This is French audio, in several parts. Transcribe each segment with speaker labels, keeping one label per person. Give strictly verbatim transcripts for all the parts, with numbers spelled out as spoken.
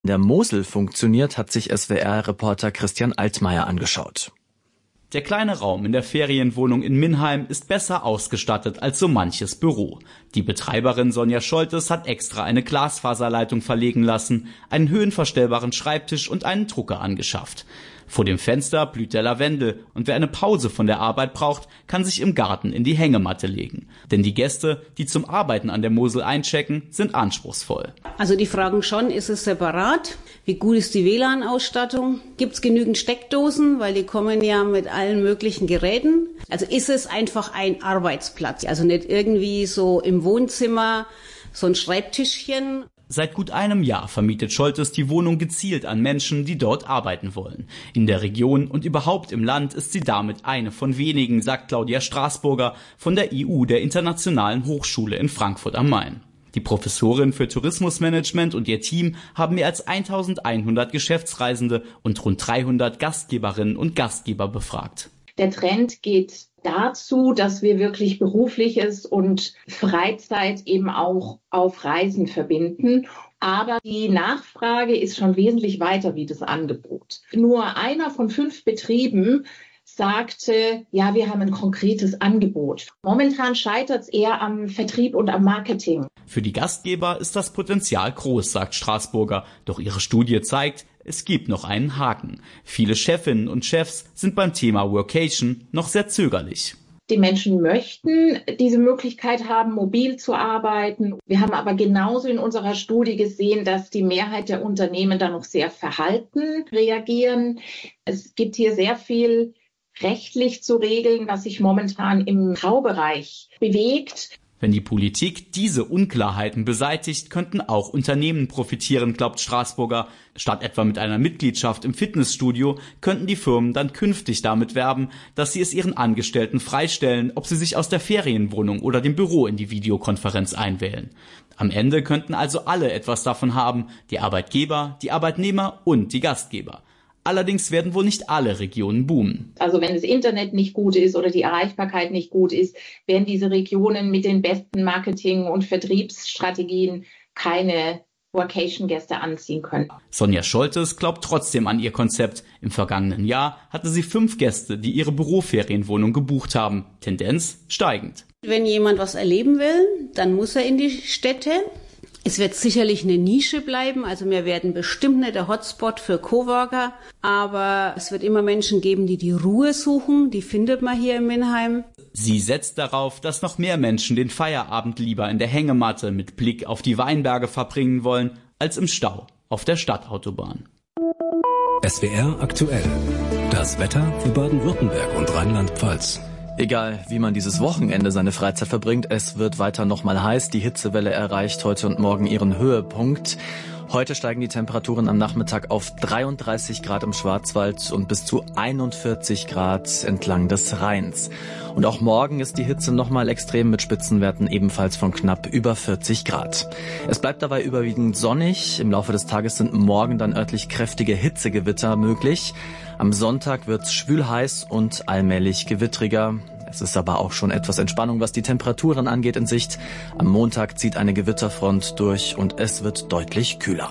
Speaker 1: der Mosel funktioniert, hat sich S W R-Reporter Christian Altmaier angeschaut.
Speaker 2: Der kleine Raum in der Ferienwohnung in Minheim ist besser ausgestattet als so manches Büro. Die Betreiberin Sonja Scholtes hat extra eine Glasfaserleitung verlegen lassen, einen höhenverstellbaren Schreibtisch und einen Drucker angeschafft. Vor dem Fenster blüht der Lavendel und wer eine Pause von der Arbeit braucht, kann sich im Garten in die Hängematte legen. Denn die Gäste, die zum Arbeiten an der Mosel einchecken, sind anspruchsvoll.
Speaker 3: Also die fragen schon, ist es separat? Wie gut ist die W L A N-Ausstattung? Gibt es genügend Steckdosen? Weil die kommen ja mit allen möglichen Geräten. Also ist es einfach ein Arbeitsplatz? Also nicht irgendwie so im Wohnzimmer so ein Schreibtischchen.
Speaker 2: Seit gut einem Jahr vermietet Scholtes die Wohnung gezielt an Menschen, die dort arbeiten wollen. In der Region und überhaupt im Land ist sie damit eine von wenigen, sagt Claudia Straßburger von der I U, der Internationalen Hochschule in Frankfurt am Main. Die Professorin für Tourismusmanagement und ihr Team haben mehr als eintausendeinhundert Geschäftsreisende und rund dreihundert Gastgeberinnen und Gastgeber befragt.
Speaker 4: Der Trend geht dazu, dass wir wirklich Berufliches und Freizeit eben auch auf Reisen verbinden. Aber die Nachfrage ist schon wesentlich weiter wie das Angebot. Nur einer von fünf Betrieben sagte, ja, wir haben ein konkretes Angebot. Momentan scheitert es eher am Vertrieb und am Marketing.
Speaker 2: Für die Gastgeber ist das Potenzial groß, sagt Straßburger. Doch ihre Studie zeigt, es gibt noch einen Haken. Viele Chefinnen und Chefs sind beim Thema Workation noch sehr zögerlich.
Speaker 4: Die Menschen möchten diese Möglichkeit haben, mobil zu arbeiten. Wir haben aber genauso in unserer Studie gesehen, dass die Mehrheit der Unternehmen da noch sehr verhalten reagieren. Es gibt hier sehr viel rechtlich zu regeln, was sich momentan im Graubereich bewegt.
Speaker 2: Wenn die Politik diese Unklarheiten beseitigt, könnten auch Unternehmen profitieren, glaubt Straßburger. Statt etwa mit einer Mitgliedschaft im Fitnessstudio könnten die Firmen dann künftig damit werben, dass sie es ihren Angestellten freistellen, ob sie sich aus der Ferienwohnung oder dem Büro in die Videokonferenz einwählen. Am Ende könnten also alle etwas davon haben, die Arbeitgeber, die Arbeitnehmer und die Gastgeber. Allerdings werden wohl nicht alle Regionen boomen.
Speaker 4: Also wenn das Internet nicht gut ist oder die Erreichbarkeit nicht gut ist, werden diese Regionen mit den besten Marketing- und Vertriebsstrategien keine Workation-Gäste anziehen können.
Speaker 2: Sonja Scholtes glaubt trotzdem an ihr Konzept. Im vergangenen Jahr hatte sie fünf Gäste, die ihre Büroferienwohnung gebucht haben. Tendenz steigend.
Speaker 3: Wenn jemand was erleben will, dann muss er in die Städte. Es wird sicherlich eine Nische bleiben, also wir werden bestimmt nicht der Hotspot für Coworker, aber es wird immer Menschen geben, die die Ruhe suchen, die findet man hier in Minheim.
Speaker 2: Sie setzt darauf, dass noch mehr Menschen den Feierabend lieber in der Hängematte mit Blick auf die Weinberge verbringen wollen, als im Stau auf der Stadtautobahn.
Speaker 5: S W R aktuell. Das Wetter für Baden-Württemberg und Rheinland-Pfalz.
Speaker 1: Egal, wie man dieses Wochenende seine Freizeit verbringt, es wird weiter nochmal heiß. Die Hitzewelle erreicht heute und morgen ihren Höhepunkt. Heute steigen die Temperaturen am Nachmittag auf dreiunddreißig Grad im Schwarzwald und bis zu einundvierzig Grad entlang des Rheins. Und auch morgen ist die Hitze nochmal extrem mit Spitzenwerten ebenfalls von knapp über vierzig Grad. Es bleibt dabei überwiegend sonnig. Im Laufe des Tages sind morgen dann örtlich kräftige Hitzegewitter möglich. Am Sonntag wird's schwül heiß und allmählich gewittriger. Es ist aber auch schon etwas Entspannung, was die Temperaturen angeht, in Sicht. Am Montag zieht eine Gewitterfront durch und es wird deutlich kühler.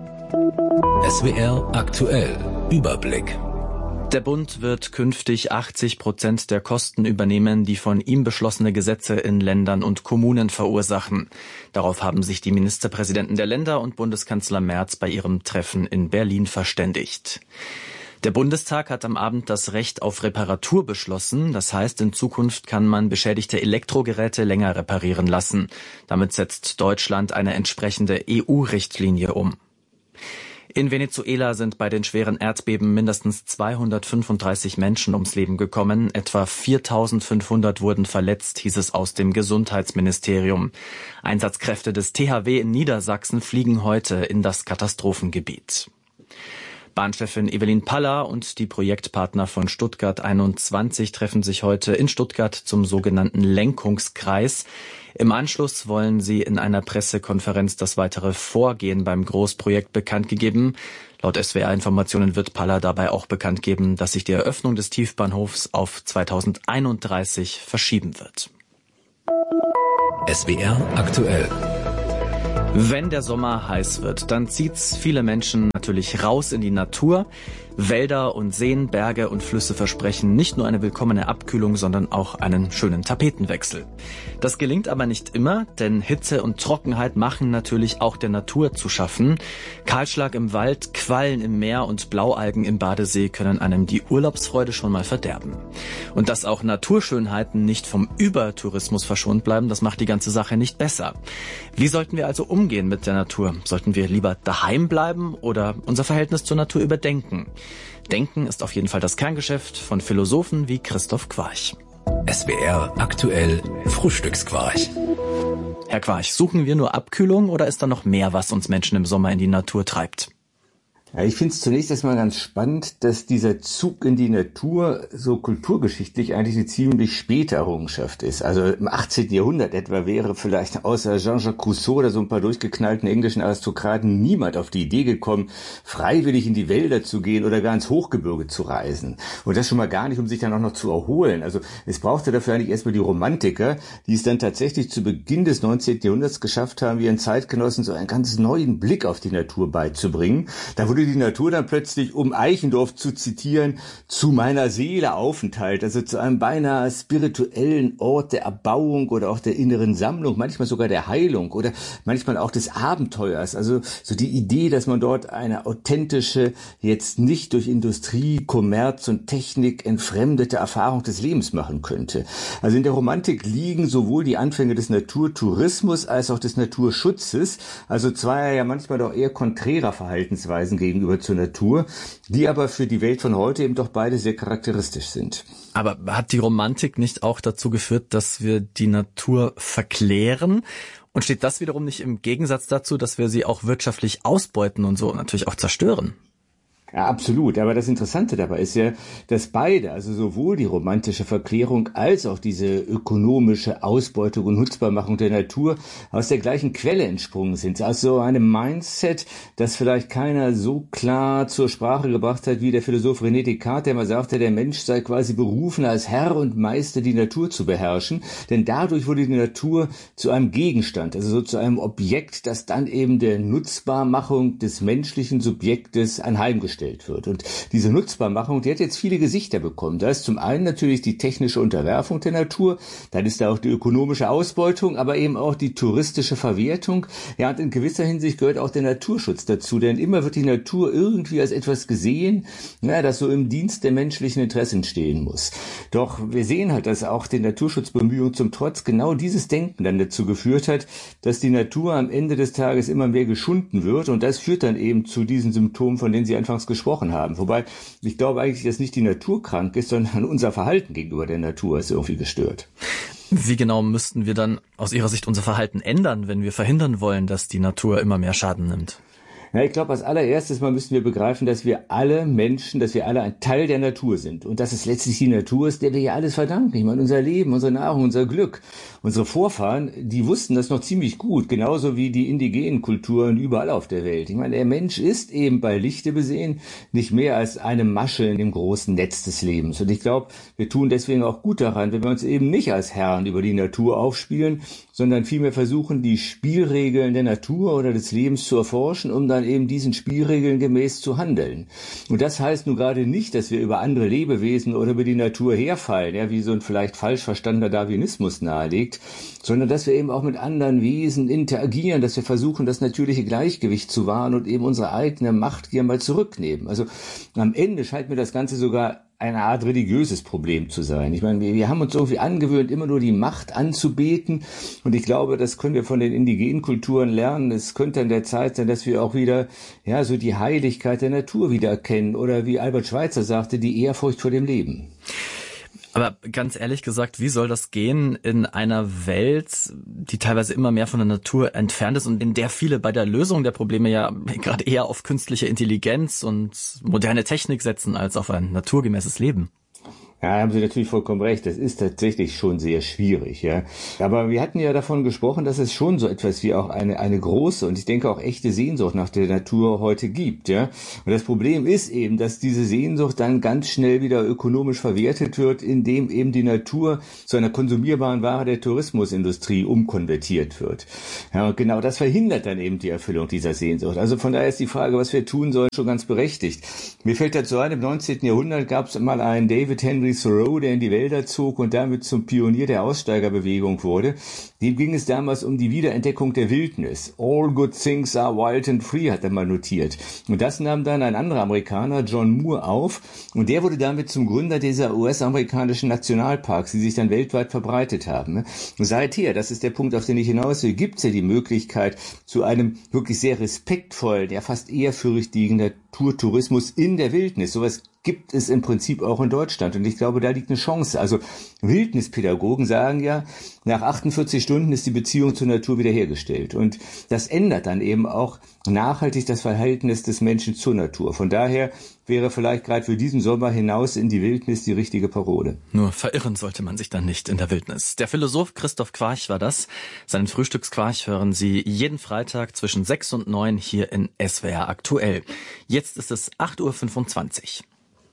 Speaker 5: S W R aktuell. Überblick.
Speaker 1: Der Bund wird künftig achtzig Prozent der Kosten übernehmen, die von ihm beschlossene Gesetze in Ländern und Kommunen verursachen. Darauf haben sich die Ministerpräsidenten der Länder und Bundeskanzler Merz bei ihrem Treffen in Berlin verständigt. Der Bundestag hat am Abend das Recht auf Reparatur beschlossen. Das heißt, in Zukunft kann man beschädigte Elektrogeräte länger reparieren lassen. Damit setzt Deutschland eine entsprechende E U-Richtlinie um. In Venezuela sind bei den schweren Erdbeben mindestens zweihundertfünfunddreißig Menschen ums Leben gekommen. Etwa viertausendfünfhundert wurden verletzt, hieß es aus dem Gesundheitsministerium. Einsatzkräfte des T H W in Niedersachsen fliegen heute in das Katastrophengebiet. Bahnchefin Evelyn Paller und die Projektpartner von Stuttgart einundzwanzig treffen sich heute in Stuttgart zum sogenannten Lenkungskreis. Im Anschluss wollen sie in einer Pressekonferenz das weitere Vorgehen beim Großprojekt bekannt geben. Laut S W R-Informationen wird Paller dabei auch bekannt geben, dass sich die Eröffnung des Tiefbahnhofs auf zweitausendeinunddreißig verschieben wird.
Speaker 5: S W R aktuell.
Speaker 1: Wenn der Sommer heiß wird, dann zieht's viele Menschen natürlich raus in die Natur. Wälder und Seen, Berge und Flüsse versprechen nicht nur eine willkommene Abkühlung, sondern auch einen schönen Tapetenwechsel. Das gelingt aber nicht immer, denn Hitze und Trockenheit machen natürlich auch der Natur zu schaffen. Kahlschlag im Wald, Quallen im Meer und Blaualgen im Badesee können einem die Urlaubsfreude schon mal verderben. Und dass auch Naturschönheiten nicht vom Übertourismus verschont bleiben, das macht die ganze Sache nicht besser. Wie sollten wir also umgehen mit der Natur? Sollten wir lieber daheim bleiben oder unser Verhältnis zur Natur überdenken? Denken ist auf jeden Fall das Kerngeschäft von Philosophen wie Christoph Quarch.
Speaker 5: S W R aktuell Frühstücksquarch.
Speaker 1: Herr Quarch, suchen wir nur Abkühlung oder ist da noch mehr, was uns Menschen im Sommer in die Natur treibt?
Speaker 6: Ja, ich finde es zunächst erstmal ganz spannend, dass dieser Zug in die Natur so kulturgeschichtlich eigentlich eine ziemlich späte Errungenschaft ist. Also im achtzehnten Jahrhundert etwa wäre vielleicht außer Jean-Jacques Rousseau oder so ein paar durchgeknallten englischen Aristokraten niemand auf die Idee gekommen, freiwillig in die Wälder zu gehen oder gar ins Hochgebirge zu reisen. Und das schon mal gar nicht, um sich dann auch noch zu erholen. Also es brauchte dafür eigentlich erstmal die Romantiker, die es dann tatsächlich zu Beginn des neunzehnten Jahrhunderts geschafft haben, ihren Zeitgenossen so einen ganz neuen Blick auf die Natur beizubringen. Da wurde die Natur dann plötzlich, um Eichendorff zu zitieren, zu meiner Seele Aufenthalt, also zu einem beinahe spirituellen Ort der Erbauung oder auch der inneren Sammlung, manchmal sogar der Heilung oder manchmal auch des Abenteuers. Also so die Idee, dass man dort eine authentische, jetzt nicht durch Industrie, Kommerz und Technik entfremdete Erfahrung des Lebens machen könnte. Also in der Romantik liegen sowohl die Anfänge des Naturtourismus als auch des Naturschutzes, also zwei ja manchmal doch eher konträrer Verhaltensweisen gegen gegenüber zur Natur, die aber für die Welt von heute eben doch beide sehr charakteristisch sind.
Speaker 1: Aber hat die Romantik nicht auch dazu geführt, dass wir die Natur verklären? Und steht das wiederum nicht im Gegensatz dazu, dass wir sie auch wirtschaftlich ausbeuten und so natürlich auch zerstören?
Speaker 6: Ja, absolut. Aber das Interessante dabei ist ja, dass beide, also sowohl die romantische Verklärung als auch diese ökonomische Ausbeutung und Nutzbarmachung der Natur aus der gleichen Quelle entsprungen sind. Also einem Mindset, das vielleicht keiner so klar zur Sprache gebracht hat wie der Philosoph René Descartes, der mal sagte, der Mensch sei quasi berufen, als Herr und Meister die Natur zu beherrschen. Denn dadurch wurde die Natur zu einem Gegenstand, also so zu einem Objekt, das dann eben der Nutzbarmachung des menschlichen Subjektes anheimgestellt wird. Und diese Nutzbarmachung, die hat jetzt viele Gesichter bekommen. Da ist zum einen natürlich die technische Unterwerfung der Natur, dann ist da auch die ökonomische Ausbeutung, aber eben auch die touristische Verwertung. Ja, und in gewisser Hinsicht gehört auch der Naturschutz dazu, denn immer wird die Natur irgendwie als etwas gesehen, ja, das so im Dienst der menschlichen Interessen stehen muss. Doch wir sehen halt, dass auch den Naturschutzbemühungen zum Trotz genau dieses Denken dann dazu geführt hat, dass die Natur am Ende des Tages immer mehr geschunden wird und das führt dann eben zu diesen Symptomen, von denen Sie anfangs gesprochen haben. Wobei ich glaube eigentlich, dass nicht die Natur krank ist, sondern unser Verhalten gegenüber der Natur ist irgendwie gestört.
Speaker 1: Wie genau müssten wir dann aus Ihrer Sicht unser Verhalten ändern, wenn wir verhindern wollen, dass die Natur immer mehr Schaden nimmt?
Speaker 6: Ja, ich glaube, als allererstes mal müssen wir begreifen, dass wir alle Menschen, dass wir alle ein Teil der Natur sind. Und dass es letztlich die Natur ist, der wir ja alles verdanken. Ich meine, unser Leben, unsere Nahrung, unser Glück. Unsere Vorfahren, die wussten das noch ziemlich gut. Genauso wie die indigenen Kulturen überall auf der Welt. Ich meine, der Mensch ist eben bei Lichte besehen nicht mehr als eine Masche in dem großen Netz des Lebens. Und ich glaube, wir tun deswegen auch gut daran, wenn wir uns eben nicht als Herren über die Natur aufspielen, sondern vielmehr versuchen, die Spielregeln der Natur oder des Lebens zu erforschen, um dann eben diesen Spielregeln gemäß zu handeln. Und das heißt nun gerade nicht, dass wir über andere Lebewesen oder über die Natur herfallen, ja, wie so ein vielleicht falsch verstandener Darwinismus nahelegt, sondern dass wir eben auch mit anderen Wesen interagieren, dass wir versuchen, das natürliche Gleichgewicht zu wahren und eben unsere eigene Machtgier mal zurücknehmen. Also am Ende scheint mir das Ganze sogar eine Art religiöses Problem zu sein. Ich meine, wir, wir haben uns irgendwie angewöhnt, immer nur die Macht anzubeten und ich glaube, das können wir von den indigenen Kulturen lernen. Es könnte an der Zeit sein, dass wir auch wieder, ja, so die Heiligkeit der Natur wieder erkennen oder wie Albert Schweitzer sagte, die Ehrfurcht vor dem Leben.
Speaker 1: Aber ganz ehrlich gesagt, wie soll das gehen in einer Welt, die teilweise immer mehr von der Natur entfernt ist und in der viele bei der Lösung der Probleme ja gerade eher auf künstliche Intelligenz und moderne Technik setzen als auf ein naturgemäßes Leben?
Speaker 6: Ja, haben Sie natürlich vollkommen recht. Das ist tatsächlich schon sehr schwierig, ja. Aber wir hatten ja davon gesprochen, dass es schon so etwas wie auch eine, eine große und ich denke auch echte Sehnsucht nach der Natur heute gibt, ja. Und das Problem ist eben, dass diese Sehnsucht dann ganz schnell wieder ökonomisch verwertet wird, indem eben die Natur zu einer konsumierbaren Ware der Tourismusindustrie umkonvertiert wird. Ja, und genau das verhindert dann eben die Erfüllung dieser Sehnsucht. Also von daher ist die Frage, was wir tun sollen, schon ganz berechtigt. Mir fällt dazu ein, im neunzehnten Jahrhundert gab es mal einen David Henry Thoreau, der in die Wälder zog und damit zum Pionier der Aussteigerbewegung wurde. Dem ging es damals um die Wiederentdeckung der Wildnis. All good things are wild and free, hat er mal notiert. Und das nahm dann ein anderer Amerikaner, John Moore, auf. Und der wurde damit zum Gründer dieser U S-amerikanischen Nationalparks, die sich dann weltweit verbreitet haben. Und seither, das ist der Punkt, auf den ich hinaus will, gibt es ja die Möglichkeit zu einem wirklich sehr respektvollen, ja fast ehrfürchtigen Naturtourismus in der Wildnis. Sowas gibt es im Prinzip auch in Deutschland. Und ich glaube, da liegt eine Chance. Also Wildnispädagogen sagen ja, nach achtundvierzig Stunden ist die Beziehung zur Natur wiederhergestellt. Und das ändert dann eben auch nachhaltig das Verhältnis des Menschen zur Natur. Von daher wäre vielleicht gerade für diesen Sommer hinaus in die Wildnis die richtige Parole.
Speaker 1: Nur verirren sollte man sich dann nicht in der Wildnis. Der Philosoph Christoph Quarch war das. Seinen Frühstücksquarch hören Sie jeden Freitag zwischen sechs und neun hier in S W R aktuell. Jetzt ist es acht Uhr fünfundzwanzig.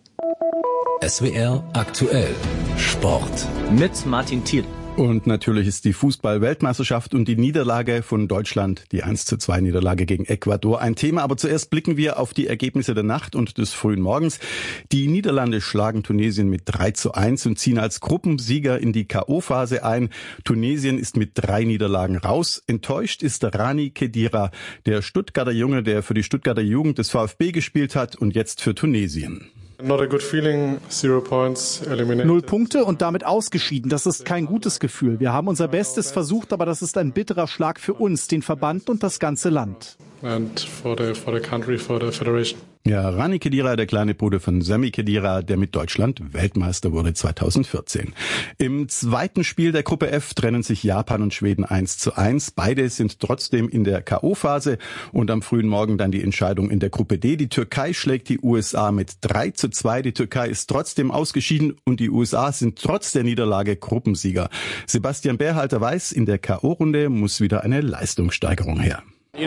Speaker 5: S W R aktuell Sport
Speaker 1: mit Martin Thiel.
Speaker 7: Und natürlich ist die Fußball-Weltmeisterschaft und die Niederlage von Deutschland, die eins zu zwei Niederlage gegen Ecuador, ein Thema. Aber zuerst blicken wir auf die Ergebnisse der Nacht und des frühen Morgens. Die Niederlande schlagen Tunesien mit drei zu eins und ziehen als Gruppensieger in die K O-Phase ein. Tunesien ist mit drei Niederlagen raus. Enttäuscht ist Rani Khedira, der Stuttgarter Junge, der für die Stuttgarter Jugend des VfB gespielt hat und jetzt für Tunesien.
Speaker 8: Not a good feeling. Zero points, eliminated.
Speaker 9: Null Punkte und damit ausgeschieden. Das ist kein gutes Gefühl. Wir haben unser Bestes versucht, aber das ist ein bitterer Schlag für uns, den Verband und das ganze Land.
Speaker 8: And for the, for the country, for the federation.
Speaker 7: Ja, Rani Khedira, der kleine Bruder von Sami Khedira, der mit Deutschland Weltmeister wurde zweitausendvierzehn. Im zweiten Spiel der Gruppe F trennen sich Japan und Schweden eins zu eins. Beide sind trotzdem in der K O-Phase und am frühen Morgen dann die Entscheidung in der Gruppe D. Die Türkei schlägt die U S A mit drei zu zwei. Die Türkei ist trotzdem ausgeschieden und die U S A sind trotz der Niederlage Gruppensieger. Sebastian Berhalter weiß, in der K O-Runde muss wieder eine Leistungssteigerung her.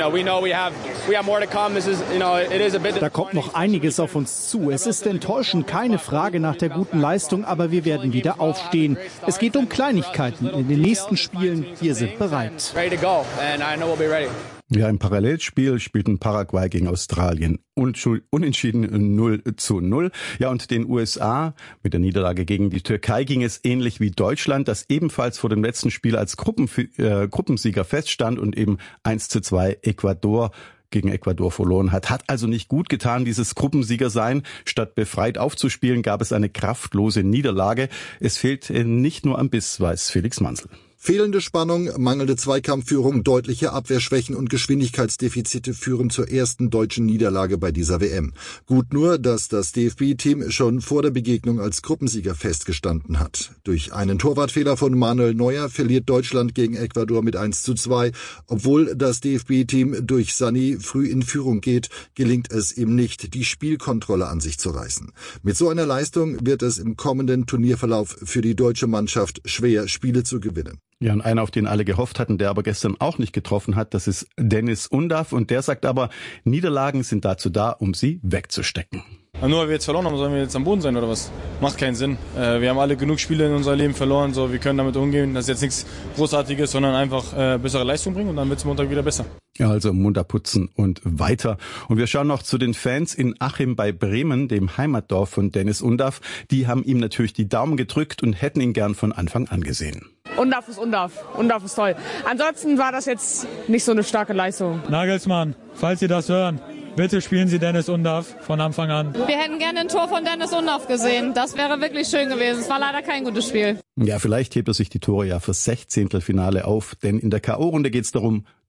Speaker 9: Da kommt noch einiges auf uns zu. Es ist enttäuschend, keine Frage nach der guten Leistung, aber wir werden wieder aufstehen. Es geht um Kleinigkeiten in den nächsten Spielen. Wir sind bereit.
Speaker 7: Ja, im Parallelspiel spielten Paraguay gegen Australien unentschieden null zu null. Ja, und den U S A mit der Niederlage gegen die Türkei ging es ähnlich wie Deutschland, das ebenfalls vor dem letzten Spiel als Gruppen, äh, Gruppensieger feststand und eben eins zu zwei Ecuador gegen Ecuador verloren hat. Hat also nicht gut getan, dieses Gruppensieger sein. Statt befreit aufzuspielen, gab es eine kraftlose Niederlage. Es fehlt nicht nur am Biss, weiß Felix Manzel.
Speaker 10: Fehlende Spannung, mangelnde Zweikampfführung, deutliche Abwehrschwächen und Geschwindigkeitsdefizite führen zur ersten deutschen Niederlage bei dieser W M. Gut nur, dass das D F B-Team schon vor der Begegnung als Gruppensieger festgestanden hat. Durch einen Torwartfehler von Manuel Neuer verliert Deutschland gegen Ecuador mit eins zu zwei. Obwohl das D F B-Team durch Sané früh in Führung geht, gelingt es ihm nicht, die Spielkontrolle an sich zu reißen. Mit so einer Leistung wird es im kommenden Turnierverlauf für die deutsche Mannschaft schwer, Spiele zu gewinnen.
Speaker 7: Ja, und einer, auf den alle gehofft hatten, der aber gestern auch nicht getroffen hat, das ist Dennis Undav. Und der sagt aber, Niederlagen sind dazu da, um sie wegzustecken.
Speaker 11: Nur weil wir jetzt verloren haben, sollen wir jetzt am Boden sein oder was? Macht keinen Sinn. Wir haben alle genug Spiele in unserem Leben verloren, so wir können damit umgehen. Das ist jetzt nichts Großartiges, sondern einfach äh, bessere Leistung bringen und dann wird es Montag wieder besser.
Speaker 7: Ja, also munter putzen und weiter. Und wir schauen noch zu den Fans in Achim bei Bremen, dem Heimatdorf von Dennis Undav. Die haben ihm natürlich die Daumen gedrückt und hätten ihn gern von Anfang an gesehen.
Speaker 12: Undav ist Undav. Undav ist toll. Ansonsten war das jetzt nicht so eine starke Leistung.
Speaker 13: Nagelsmann, falls Sie das hören, bitte spielen Sie Dennis Undav von Anfang an.
Speaker 14: Wir hätten gerne ein Tor von Dennis Undav gesehen. Das wäre wirklich schön gewesen. Es war leider kein gutes Spiel.
Speaker 7: Ja, vielleicht hebt er sich die Tore ja fürs Sechzehntelfinale auf, denn in der K O-Runde geht es darum,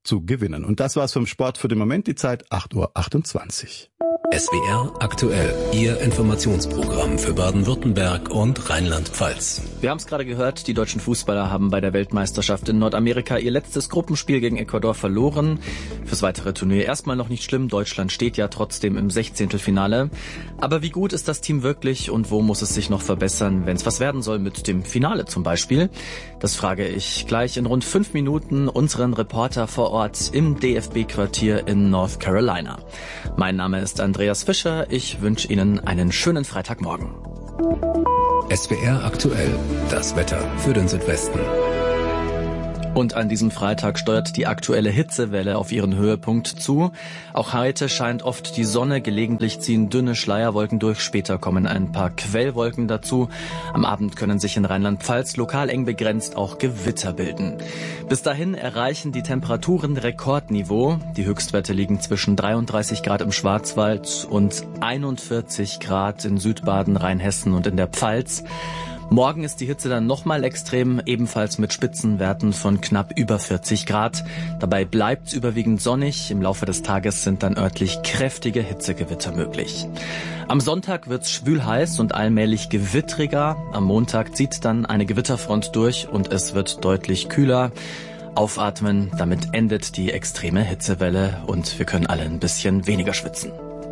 Speaker 7: zu gewinnen. Und das war's vom Sport für den Moment. Die Zeit acht Uhr achtundzwanzig.
Speaker 5: S W R aktuell, Ihr Informationsprogramm für Baden-Württemberg und Rheinland-Pfalz.
Speaker 1: Wir haben es gerade gehört, die deutschen Fußballer haben bei der Weltmeisterschaft in Nordamerika ihr letztes Gruppenspiel gegen Ecuador verloren. Fürs weitere Turnier erstmal noch nicht schlimm, Deutschland steht ja trotzdem im Sechzehntelfinale. Aber wie gut ist das Team wirklich und wo muss es sich noch verbessern, wenn es was werden soll mit dem Finale zum Beispiel? Das frage ich gleich in rund fünf Minuten unseren Reporter vor Ort im D F B-Quartier in North Carolina. Mein Name ist Andreas Fischer, ich wünsche Ihnen einen schönen Freitagmorgen.
Speaker 5: S W R aktuell, das Wetter für den Südwesten.
Speaker 1: Und an diesem Freitag steuert die aktuelle Hitzewelle auf ihren Höhepunkt zu. Auch heute scheint oft die Sonne, gelegentlich ziehen dünne Schleierwolken durch, später kommen ein paar Quellwolken dazu. Am Abend können sich in Rheinland-Pfalz lokal eng begrenzt auch Gewitter bilden. Bis dahin erreichen die Temperaturen Rekordniveau. Die Höchstwerte liegen zwischen dreiunddreißig Grad im Schwarzwald und einundvierzig Grad in Südbaden, Rheinhessen und in der Pfalz. Morgen ist die Hitze dann nochmal extrem, ebenfalls mit Spitzenwerten von knapp über vierzig Grad. Dabei bleibt's überwiegend sonnig. Im Laufe des Tages sind dann örtlich kräftige Hitzegewitter möglich. Am Sonntag wird's schwül-heiß und allmählich gewittriger. Am Montag zieht dann eine Gewitterfront durch und es wird deutlich kühler. Aufatmen, damit endet die extreme Hitzewelle und wir können alle ein bisschen weniger schwitzen.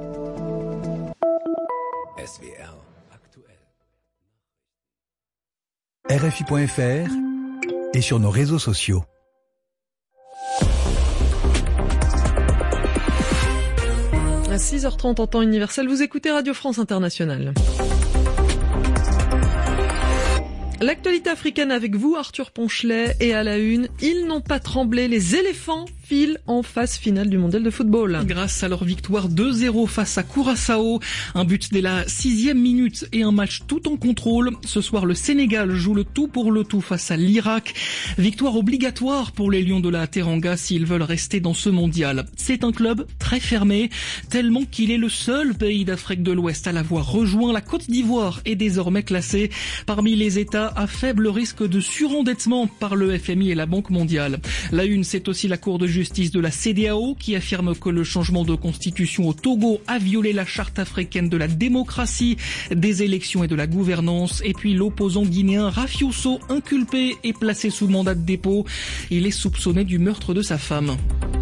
Speaker 5: S W R.
Speaker 15: R F I point F R et sur nos réseaux sociaux.
Speaker 16: À six heures trente en temps universel, vous écoutez Radio France Internationale. L'actualité africaine avec vous, Arthur Ponchelet, et à la une, ils n'ont pas tremblé, les éléphants filent en phase finale du mondial de football. Grâce à leur victoire deux zéro face à Curaçao, un but dès la sixième minute et un match tout en contrôle. Ce soir, le Sénégal joue le tout pour le tout face à l'Irak. Victoire obligatoire pour les Lions de la Teranga s'ils veulent rester dans ce mondial. C'est un club très fermé, tellement qu'il est le seul pays d'Afrique de l'Ouest à l'avoir rejoint. La Côte d'Ivoire est désormais classée parmi les États à faible risque de surendettement par le F M I et la Banque mondiale. La une, c'est aussi la Cour de justice de la C E D A O qui affirme que le changement de constitution au Togo a violé la charte africaine de la démocratie, des élections et de la gouvernance. Et puis l'opposant guinéen Rafioso, inculpé et placé sous mandat de dépôt. Il est soupçonné du meurtre de sa femme.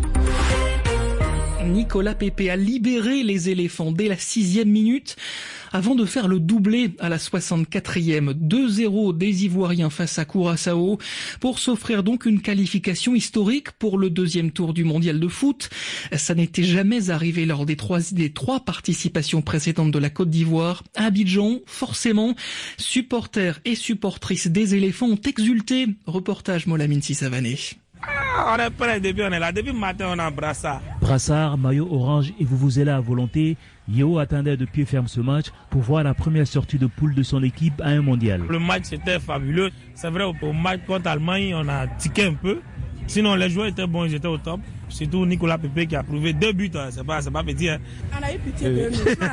Speaker 16: Nicolas Pepe a libéré les éléphants dès la sixième minute avant de faire le doublé à la soixante-quatrième. deux zéro des Ivoiriens face à Curaçao pour s'offrir donc une qualification historique pour le deuxième tour du mondial de foot. Ça n'était jamais arrivé lors des trois, des trois participations précédentes de la Côte d'Ivoire. À Abidjan, forcément, supporters et supportrices des éléphants ont exulté. Reportage Molamine Sissavané.
Speaker 17: On est prêt depuis, on est là. Depuis le matin, on a un brassard.
Speaker 18: Brassard, maillot orange et vous vous êtes là à volonté. Yeo attendait de pied ferme ce match pour voir la première sortie de poule de son équipe à un mondial.
Speaker 17: Le match était fabuleux. C'est vrai, au match contre l'Allemagne, on a tiqué un peu. Sinon, les joueurs étaient bons, ils étaient au top. Surtout Nicolas Pepe qui a prouvé deux buts. C'est pas, c'est pas petit. Hein.
Speaker 19: On a eu pitié de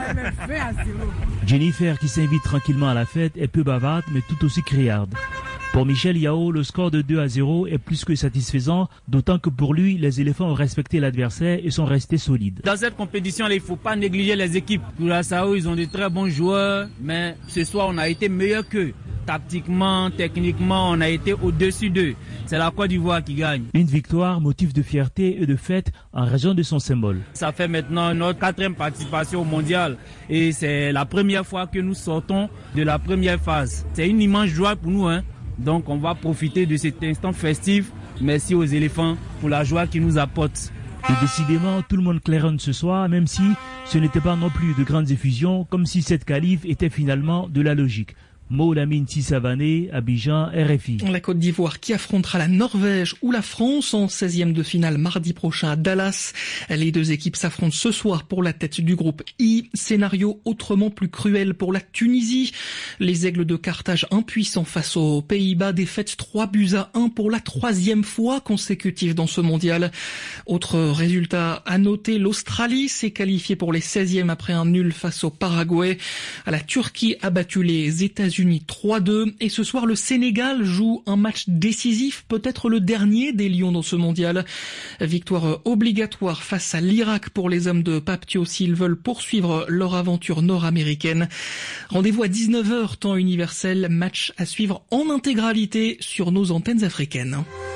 Speaker 19: nous.
Speaker 18: Jennifer qui s'invite tranquillement à la fête est peu bavarde mais tout aussi criarde. Pour Michel Yao, le score de deux à zéro est plus que satisfaisant, d'autant que pour lui, les éléphants ont respecté l'adversaire et sont restés solides.
Speaker 20: Dans cette compétition, il ne faut pas négliger les équipes. Curaçao, ils ont de très bons joueurs, mais ce soir, on a été meilleurs qu'eux. Tactiquement, techniquement, on a été au-dessus d'eux. C'est la Côte d'Ivoire qui gagne.
Speaker 18: Une victoire, motif de fierté et de fête en raison de son symbole.
Speaker 20: Ça fait maintenant notre quatrième participation au mondial et c'est la première fois que nous sortons de la première phase. C'est une immense joie pour nous, hein. Donc on va profiter de cet instant festif. Merci aux éléphants pour la joie qu'ils nous apportent.
Speaker 18: Et décidément, tout le monde claironne ce soir, même si ce n'était pas non plus de grandes effusions, comme si cette qualif était finalement de la logique. Molamine Sissavané, Abidjan, R F I.
Speaker 16: La Côte d'Ivoire qui affrontera la Norvège ou la France en seizième de finale mardi prochain à Dallas. Les deux équipes s'affrontent ce soir pour la tête du groupe I. Scénario autrement plus cruel pour la Tunisie. Les Aigles de Carthage impuissants face aux Pays-Bas, défaite trois buts à un pour la troisième fois consécutive dans ce mondial. Autre résultat à noter, l'Australie s'est qualifiée pour les seizièmes après un nul face au Paraguay. La Turquie a battu les États-Unis
Speaker 21: États-Unis trois deux. Et ce soir, le Sénégal joue un match décisif, peut-être le dernier des Lions dans ce mondial. Victoire obligatoire face à l'Irak pour les hommes de Pape Thiaw s'ils veulent poursuivre leur aventure nord-américaine. Rendez-vous à dix-neuf heures, temps universel. Match à suivre en intégralité sur nos antennes africaines.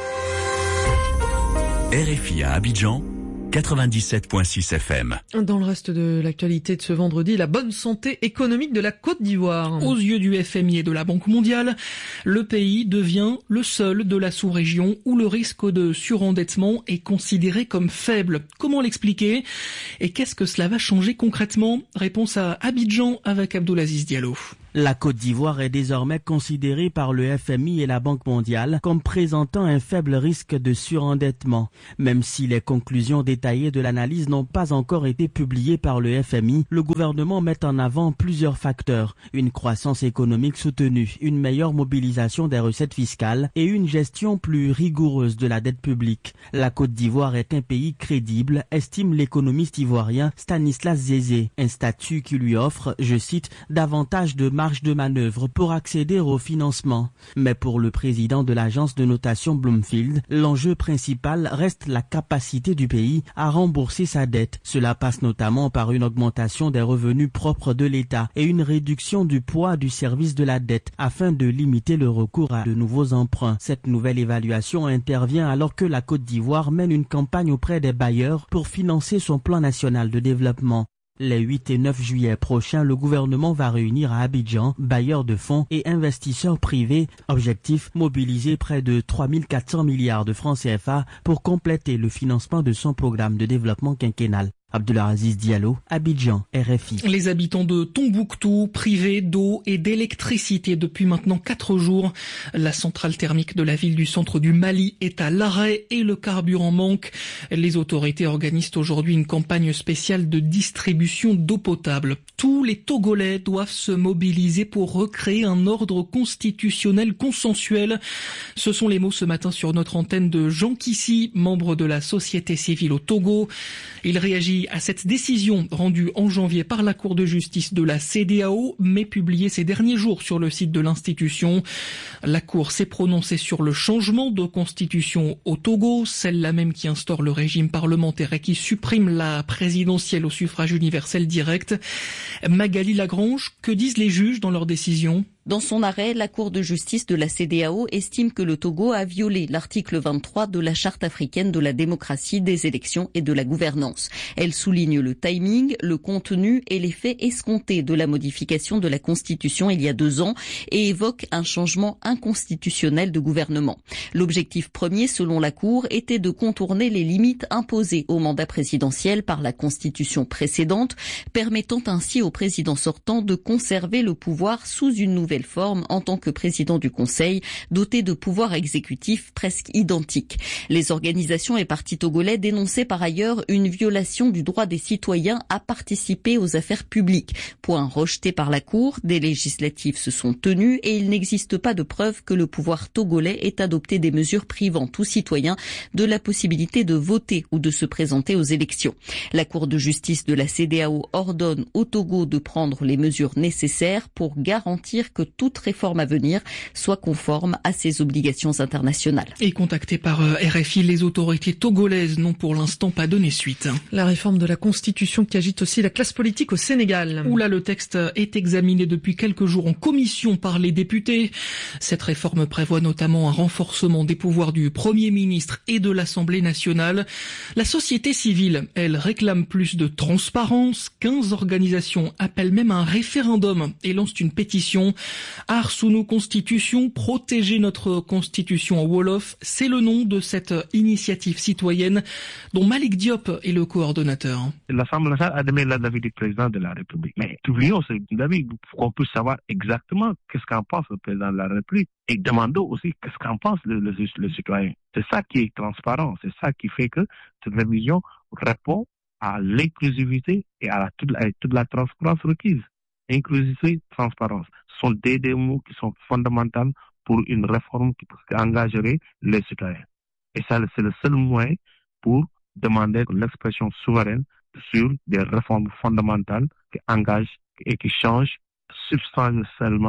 Speaker 22: R F I à Abidjan, quatre-vingt-dix-sept virgule six F M.
Speaker 16: Dans le reste de l'actualité de ce vendredi, la bonne santé économique de la Côte d'Ivoire.
Speaker 21: Aux yeux du F M I et de la Banque mondiale, le pays devient le seul de la sous-région où le risque de surendettement est considéré comme faible. Comment l'expliquer? Et qu'est-ce que cela va changer concrètement? Réponse à Abidjan avec Abdoulaziz Diallo.
Speaker 23: La Côte d'Ivoire est désormais considérée par le F M I et la Banque mondiale comme présentant un faible risque de surendettement. Même si les conclusions détaillées de l'analyse n'ont pas encore été publiées par le F M I, le gouvernement met en avant plusieurs facteurs. Une croissance économique soutenue, une meilleure mobilisation des recettes fiscales et une gestion plus rigoureuse de la dette publique. La Côte d'Ivoire est un pays crédible, estime l'économiste ivoirien Stanislas Zézé. Un statut qui lui offre, je cite, davantage de marge de manœuvre pour accéder au financement. Mais pour le président de l'agence de notation Bloomfield, l'enjeu principal reste la capacité du pays à rembourser sa dette. Cela passe notamment par une augmentation des revenus propres de l'État et une réduction du poids du service de la dette afin de limiter le recours à de nouveaux emprunts. Cette nouvelle évaluation intervient alors que la Côte d'Ivoire mène une campagne auprès des bailleurs pour financer son plan national de développement. Les huit et neuf juillet prochains, le gouvernement va réunir à Abidjan bailleurs de fonds et investisseurs privés. Objectif, mobiliser près de trois mille quatre cents milliards de francs C F A pour compléter le financement de son programme de développement quinquennal. Abdoulaziz Diallo, Abidjan, R F I.
Speaker 21: Les habitants de Tombouctou, privés d'eau et d'électricité depuis maintenant quatre jours. La centrale thermique de la ville du centre du Mali est à l'arrêt et le carburant manque. Les autorités organisent aujourd'hui une campagne spéciale de distribution d'eau potable. Tous les Togolais doivent se mobiliser pour recréer un ordre constitutionnel consensuel. Ce sont les mots ce matin sur notre antenne de Jean Kissi, membre de la société civile au Togo. Il réagit à cette décision rendue en janvier par la Cour de justice de la C D A O, mais publiée ces derniers jours sur le site de l'institution. La Cour s'est prononcée sur le changement de constitution au Togo, celle-là même qui instaure le régime parlementaire et qui supprime la présidentielle au suffrage universel direct. Magali Lagrange, que disent les juges dans leur décision ?
Speaker 24: Dans son arrêt, la Cour de justice de la C D A O estime que le Togo a violé l'article vingt-trois de la Charte africaine de la démocratie, des élections et de la gouvernance. Elle souligne le timing, le contenu et l'effet escompté de la modification de la Constitution il y a deux ans et évoque un changement inconstitutionnel de gouvernement. L'objectif premier, selon la Cour, était de contourner les limites imposées au mandat présidentiel par la Constitution précédente, permettant ainsi au président sortant de conserver le pouvoir sous une nouvelle forme en tant que président du Conseil, doté de pouvoirs exécutifs presque identiques. Les organisations et partis togolais dénonçaient par ailleurs une violation du droit des citoyens à participer aux affaires publiques. Point rejeté par la Cour, des législatives se sont tenues et il n'existe pas de preuve que le pouvoir togolais ait adopté des mesures privant tout citoyen de la possibilité de voter ou de se présenter aux élections. La Cour de justice de la C D A O ordonne au Togo de prendre les mesures nécessaires pour garantir que toute réforme à venir soit conforme à ses obligations internationales.
Speaker 21: Et contacté par R F I, les autorités togolaises n'ont pour l'instant pas donné suite.
Speaker 16: La réforme de la Constitution qui agite aussi la classe politique au Sénégal.
Speaker 21: Où là, le texte est examiné depuis quelques jours en commission par les députés. Cette réforme prévoit notamment un renforcement des pouvoirs du Premier ministre et de l'Assemblée nationale. La société civile, elle, réclame plus de transparence. quinze organisations appellent même un référendum et lancent une pétition. Art sous nos constitutions, protéger notre constitution en Wolof, c'est le nom de cette initiative citoyenne dont Malik Diop est le coordonnateur.
Speaker 25: L'Assemblée nationale a demandé l'avis du président de la République. Mais publions ce avis pour qu'on puisse savoir exactement qu'est-ce qu'en pense le président de la République et demandons aussi qu'est-ce qu'en pense le, le, le citoyen. C'est ça qui est transparent, c'est ça qui fait que cette révision répond à l'inclusivité et à la, toute, la, toute la transparence requise. Inclusivité, transparence sont des, des mots qui sont fondamentaux pour une réforme qui engagerait les citoyens. Et ça, c'est le seul moyen pour demander l'expression souveraine sur des réformes fondamentales qui engagent et qui changent substantiellement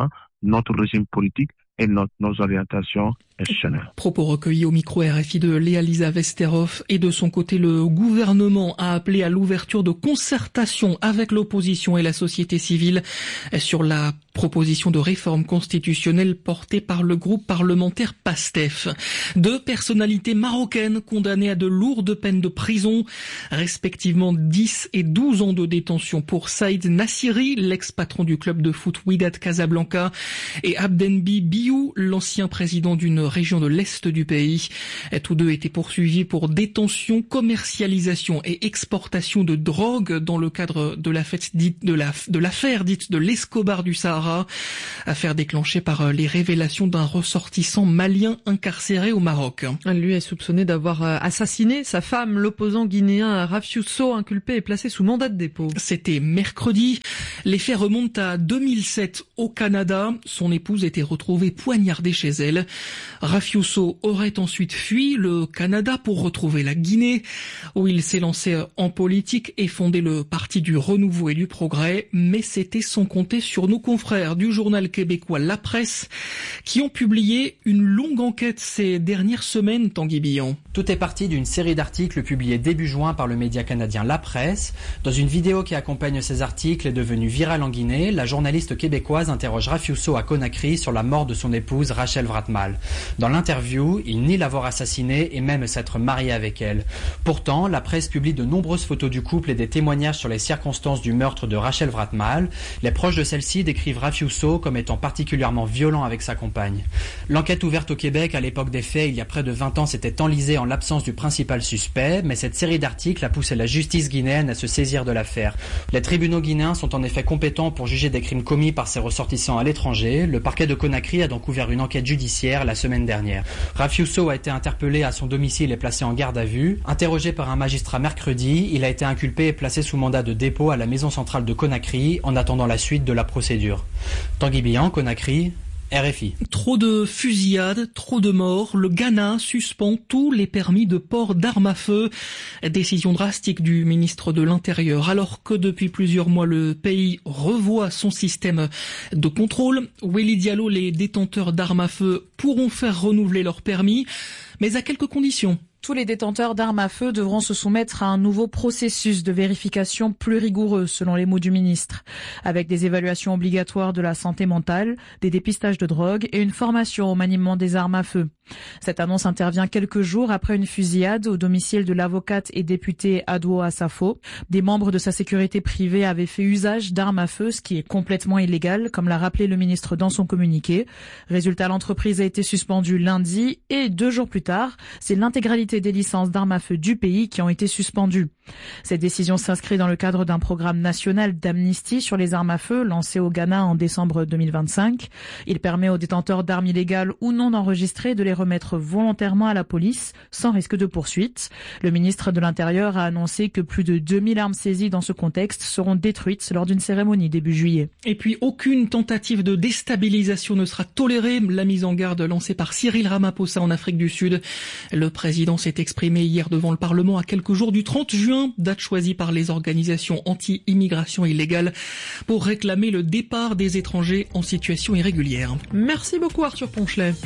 Speaker 25: notre régime politique et notre, nos orientations institutionnelles.
Speaker 21: Propos recueillis au micro R F I de Léa-Lisa Vesterhoff. Et de son côté, le gouvernement a appelé à l'ouverture de concertations avec l'opposition et la société civile sur la proposition de réforme constitutionnelle portée par le groupe parlementaire PASTEF. Deux personnalités marocaines condamnées à de lourdes peines de prison, respectivement dix et douze ans de détention pour Saïd Nassiri, l'ex-patron du club de foot Wydad Casablanca, et Abdenbi Biou, l'ancien président d'une région de l'Est du pays. Tous deux étaient poursuivis pour détention, commercialisation et exportation de drogue dans le cadre de la fête dite de la, de l'affaire dite de l'Escobar du Sahara, affaire déclenchée par les révélations d'un ressortissant malien incarcéré au Maroc.
Speaker 16: Lui est soupçonné d'avoir assassiné sa femme, l'opposant guinéen Raffiusso, inculpé et placé sous mandat de dépôt.
Speaker 21: C'était mercredi. Les faits remontent à deux mille sept au Canada. Son épouse était retrouvée poignardée chez elle. Raffiusso aurait ensuite fui le Canada pour retrouver la Guinée, où il s'est lancé en politique et fondé le Parti du Renouveau et du Progrès. Mais c'était sans compter sur nos confrères du journal québécois La Presse, qui ont publié une longue enquête ces dernières semaines, Tanguy Billon.
Speaker 2: Tout est parti d'une série d'articles publiés début juin par le média canadien La Presse. Dans une vidéo qui accompagne ces articles et devenue virale en Guinée, la journaliste québécoise interroge Raffiusso à Conakry sur la mort de son épouse Rachel Vratmal. Dans l'interview, il nie l'avoir assassinée et même s'être marié avec elle. Pourtant, la presse publie de nombreuses photos du couple et des témoignages sur les circonstances du meurtre de Rachel Vratmal. Les proches de celle-ci décrivent Raffiusso comme étant particulièrement violent avec sa compagne. L'enquête ouverte au Québec à l'époque des faits, il y a près de vingt ans, s'était enlisée en l'absence du principal suspect, mais cette série d'articles a poussé la justice guinéenne à se saisir de l'affaire. Les tribunaux guinéens sont en effet compétents pour juger des crimes commis par ses ressortissants à l'étranger. Le parquet de Conakry a donc ouvert une enquête judiciaire la semaine dernière. Raffiusso a été interpellé à son domicile et placé en garde à vue. Interrogé par un magistrat mercredi, il a été inculpé et placé sous mandat de dépôt à la maison centrale de Conakry en attendant la suite de la procédure. Tanguy Billon, Conakry, R F I.
Speaker 21: Trop de fusillades, trop de morts. Le Ghana suspend tous les permis de port d'armes à feu. Décision drastique du ministre de l'Intérieur. Alors que depuis plusieurs mois, le pays revoit son système de contrôle. Willy Diallo, les détenteurs d'armes à feu pourront faire renouveler leur permis, mais à quelques conditions.
Speaker 3: Tous les détenteurs d'armes à feu devront se soumettre à un nouveau processus de vérification plus rigoureux, selon les mots du ministre, avec des évaluations obligatoires de la santé mentale, des dépistages de drogue et une formation au maniement des armes à feu. Cette annonce intervient quelques jours après une fusillade au domicile de l'avocate et députée Adwo Asafo. Des membres de sa sécurité privée avaient fait usage d'armes à feu, ce qui est complètement illégal, comme l'a rappelé le ministre dans son communiqué. Résultat, l'entreprise a été suspendue lundi et deux jours plus tard, c'est l'intégralité des licences d'armes à feu du pays qui ont été suspendues. Cette décision s'inscrit dans le cadre d'un programme national d'amnistie sur les armes à feu lancé au Ghana en décembre deux mille vingt-cinq. Il permet aux détenteurs d'armes illégales ou non enregistrées de les remettre volontairement à la police sans risque de poursuite. Le ministre de l'Intérieur a annoncé que plus de deux mille armes saisies dans ce contexte seront détruites lors d'une cérémonie début juillet.
Speaker 21: Et puis aucune tentative de déstabilisation ne sera tolérée. La mise en garde lancée par Cyril Ramaphosa en Afrique du Sud. Le président s'est exprimé hier devant le Parlement à quelques jours du trente juin, date choisie par les organisations anti-immigration illégale pour réclamer le départ des étrangers en situation irrégulière.
Speaker 16: Merci beaucoup Arthur Ponchelet.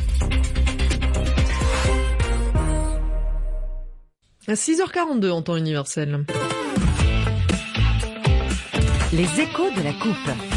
Speaker 16: À six heures quarante-deux en temps universel.
Speaker 4: Les échos de la coupe.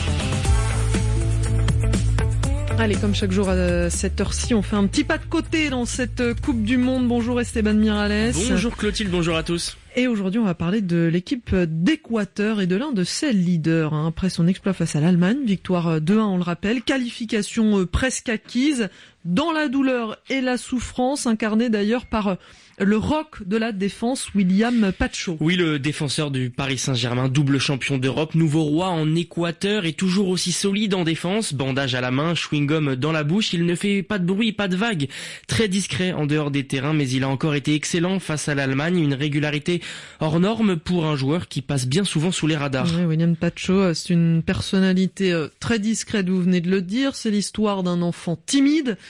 Speaker 16: Allez, comme chaque jour à cette heure-ci, on fait un petit pas de côté dans cette Coupe du Monde. Bonjour Esteban Miralles.
Speaker 6: Bonjour Clotilde, bonjour à tous.
Speaker 16: Et aujourd'hui, on va parler de l'équipe d'Équateur et de l'un de ses leaders. Hein, après son exploit face à l'Allemagne, victoire deux un, on le rappelle, qualification presque acquise, dans la douleur et la souffrance, incarnée d'ailleurs par le roc de la défense, William Pacho.
Speaker 6: Oui, le défenseur du Paris Saint-Germain, double champion d'Europe, nouveau roi en Équateur et toujours aussi solide en défense. Bandage à la main, chewing-gum dans la bouche, il ne fait pas de bruit, pas de vagues. Très discret en dehors des terrains, mais il a encore été excellent face à l'Allemagne. Une régularité hors norme pour un joueur qui passe bien souvent sous les radars.
Speaker 16: Oui, William Pacho, c'est une personnalité très discrète, vous venez de le dire. C'est l'histoire d'un enfant timide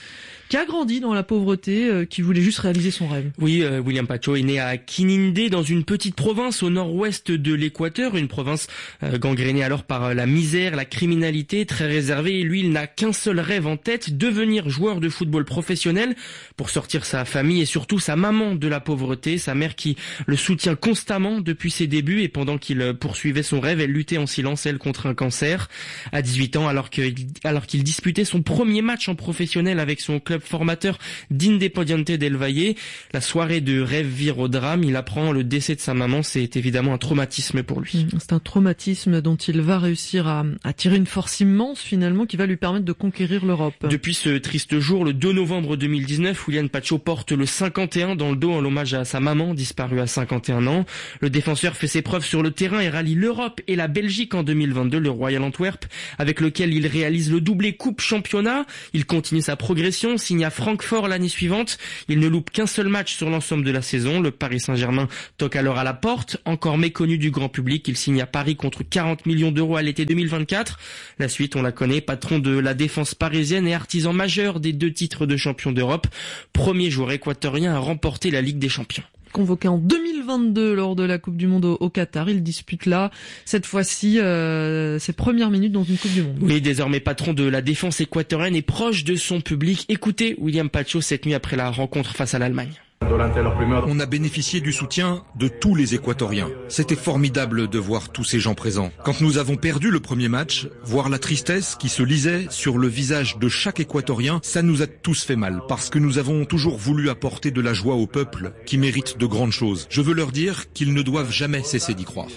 Speaker 16: qui a grandi dans la pauvreté, euh, qui voulait juste réaliser son rêve.
Speaker 6: Oui, euh, William Pacho est né à Kinindé, dans une petite province au nord-ouest de l'Équateur, une province euh, gangrénée alors par la misère, la criminalité, très réservée. Et lui, il n'a qu'un seul rêve en tête, devenir joueur de football professionnel pour sortir sa famille et surtout sa maman de la pauvreté, sa mère qui le soutient constamment depuis ses débuts. Et pendant qu'il poursuivait son rêve, elle luttait en silence, elle, contre un cancer. À dix-huit ans, alors qu'il, alors qu'il disputait son premier match en professionnel avec son club formateur d'Independiente del Valle, la soirée de rêve vire au drame. Il apprend le décès de sa maman. C'est évidemment un traumatisme pour lui.
Speaker 16: C'est un traumatisme dont il va réussir à, à tirer une force immense finalement qui va lui permettre de conquérir l'Europe.
Speaker 6: Depuis ce triste jour, le deux novembre deux mille dix-neuf, William Pacho porte le cinquante et un dans le dos en hommage à sa maman, disparue à cinquante et un ans. Le défenseur fait ses preuves sur le terrain et rallie l'Europe et la Belgique en deux mille vingt-deux, le Royal Antwerp, avec lequel il réalise le doublé Coupe Championnat. Il continue sa progression, signe à Francfort l'année suivante. Il ne loupe qu'un seul match sur l'ensemble de la saison. Le Paris Saint-Germain toque alors à la porte. Encore méconnu du grand public, il signe à Paris contre quarante millions d'euros à l'été deux mille vingt-quatre. La suite, on la connaît, patron de la défense parisienne et artisan majeur des deux titres de champion d'Europe. Premier joueur équatorien à remporter la Ligue des Champions.
Speaker 16: Convoqué en deux mille vingt-deux lors de la Coupe du Monde au, au Qatar, il dispute là, cette fois-ci, euh, ses premières minutes dans une Coupe du Monde.
Speaker 6: Oui, désormais patron de la défense équatorienne et proche de son public. Écoutez William Pacho cette nuit après la rencontre face à l'Allemagne.
Speaker 8: On a bénéficié du soutien de tous les Équatoriens. C'était formidable de voir tous ces gens présents. Quand nous avons perdu le premier match, voir la tristesse qui se lisait sur le visage de chaque Équatorien, ça nous a tous fait mal, parce que nous avons toujours voulu apporter de la joie au peuple qui mérite de grandes choses. Je veux leur dire qu'ils ne doivent jamais cesser d'y croire.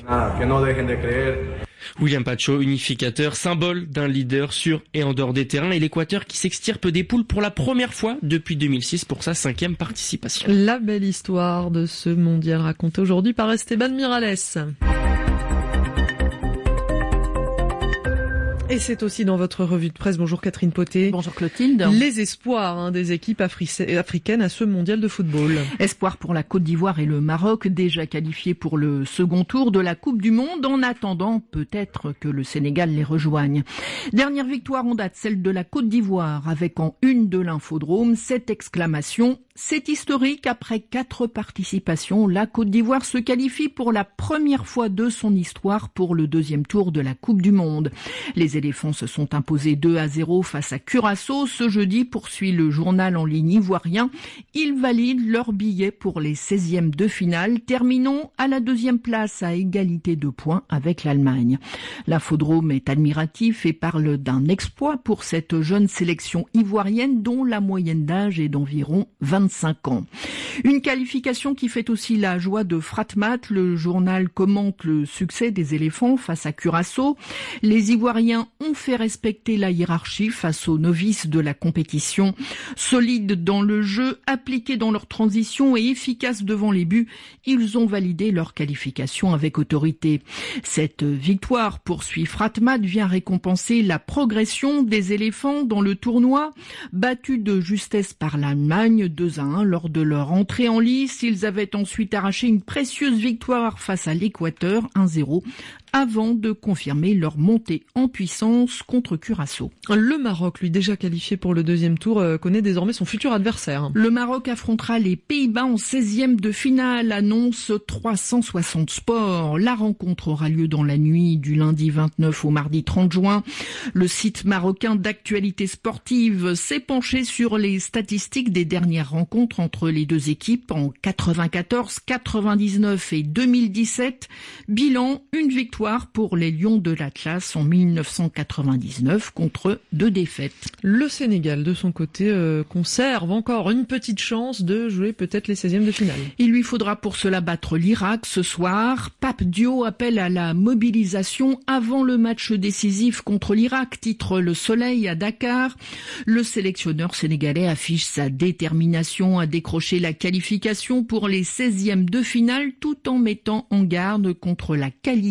Speaker 6: William Pacho, unificateur, symbole d'un leader sur et en dehors des terrains, et l'Équateur qui s'extirpe des poules pour la première fois depuis deux mille six pour sa cinquième participation.
Speaker 16: La belle histoire de ce mondial racontée aujourd'hui par Esteban Miralles. Et c'est aussi dans votre revue de presse. Bonjour Catherine Poté.
Speaker 9: Bonjour Clotilde.
Speaker 16: Les espoirs hein, des équipes afri- africaines à ce mondial de football.
Speaker 9: Espoir pour la Côte d'Ivoire et le Maroc, déjà qualifiés pour le second tour de la Coupe du Monde, en attendant peut-être que le Sénégal les rejoigne. Dernière victoire en date, celle de la Côte d'Ivoire, avec en une de l'Infodrome cette exclamation: c'est historique, après quatre participations, la Côte d'Ivoire se qualifie pour la première fois de son histoire pour le deuxième tour de la Coupe du Monde. Les éléphants se sont imposés deux à zéro face à Curaçao. Ce jeudi, poursuit le journal en ligne ivoirien, ils valident leur billet pour les seizièmes de finale. Terminons à la deuxième place à égalité de points avec l'Allemagne. L'Infodrome est admiratif et parle d'un exploit pour cette jeune sélection ivoirienne dont la moyenne d'âge est d'environ vingt-cinq ans. Une qualification qui fait aussi la joie de Fratmat. Le journal commente le succès des éléphants face à Curaçao. Les Ivoiriens ont fait respecter la hiérarchie face aux novices de la compétition. Solides dans le jeu, appliqués dans leur transition et efficaces devant les buts, ils ont validé leur qualification avec autorité. Cette victoire, poursuit Fratmat, vient récompenser la progression des éléphants dans le tournoi. Battus de justesse par l'Allemagne deux à un lors de leur entrée en lice, ils avaient ensuite arraché une précieuse victoire face à l'Équateur un zéro avant de confirmer leur montée en puissance contre Curaçao.
Speaker 16: Le Maroc, lui déjà qualifié pour le deuxième tour, euh, connaît désormais son futur adversaire.
Speaker 9: Le Maroc affrontera les Pays-Bas en seizième de finale, annonce trois cent soixante Sport. La rencontre aura lieu dans la nuit du lundi vingt-neuf au mardi trente juin. Le site marocain d'actualité sportive s'est penché sur les statistiques des dernières rencontres entre les deux équipes en quatre-vingt-quatorze, quatre-vingt-dix-neuf et deux mille dix-sept. Bilan, une victoire pour les Lions de l'Atlas en mille neuf cent quatre-vingt-dix-neuf contre deux défaites.
Speaker 16: Le Sénégal, de son côté, euh, conserve encore une petite chance de jouer peut-être les seizièmes de finale.
Speaker 9: Il lui faudra pour cela battre l'Irak ce soir. Pape Dio appelle à la mobilisation avant le match décisif contre l'Irak, titre Le Soleil à Dakar. Le sélectionneur sénégalais affiche sa détermination à décrocher la qualification pour les seizièmes de finale tout en mettant en garde contre la qualité de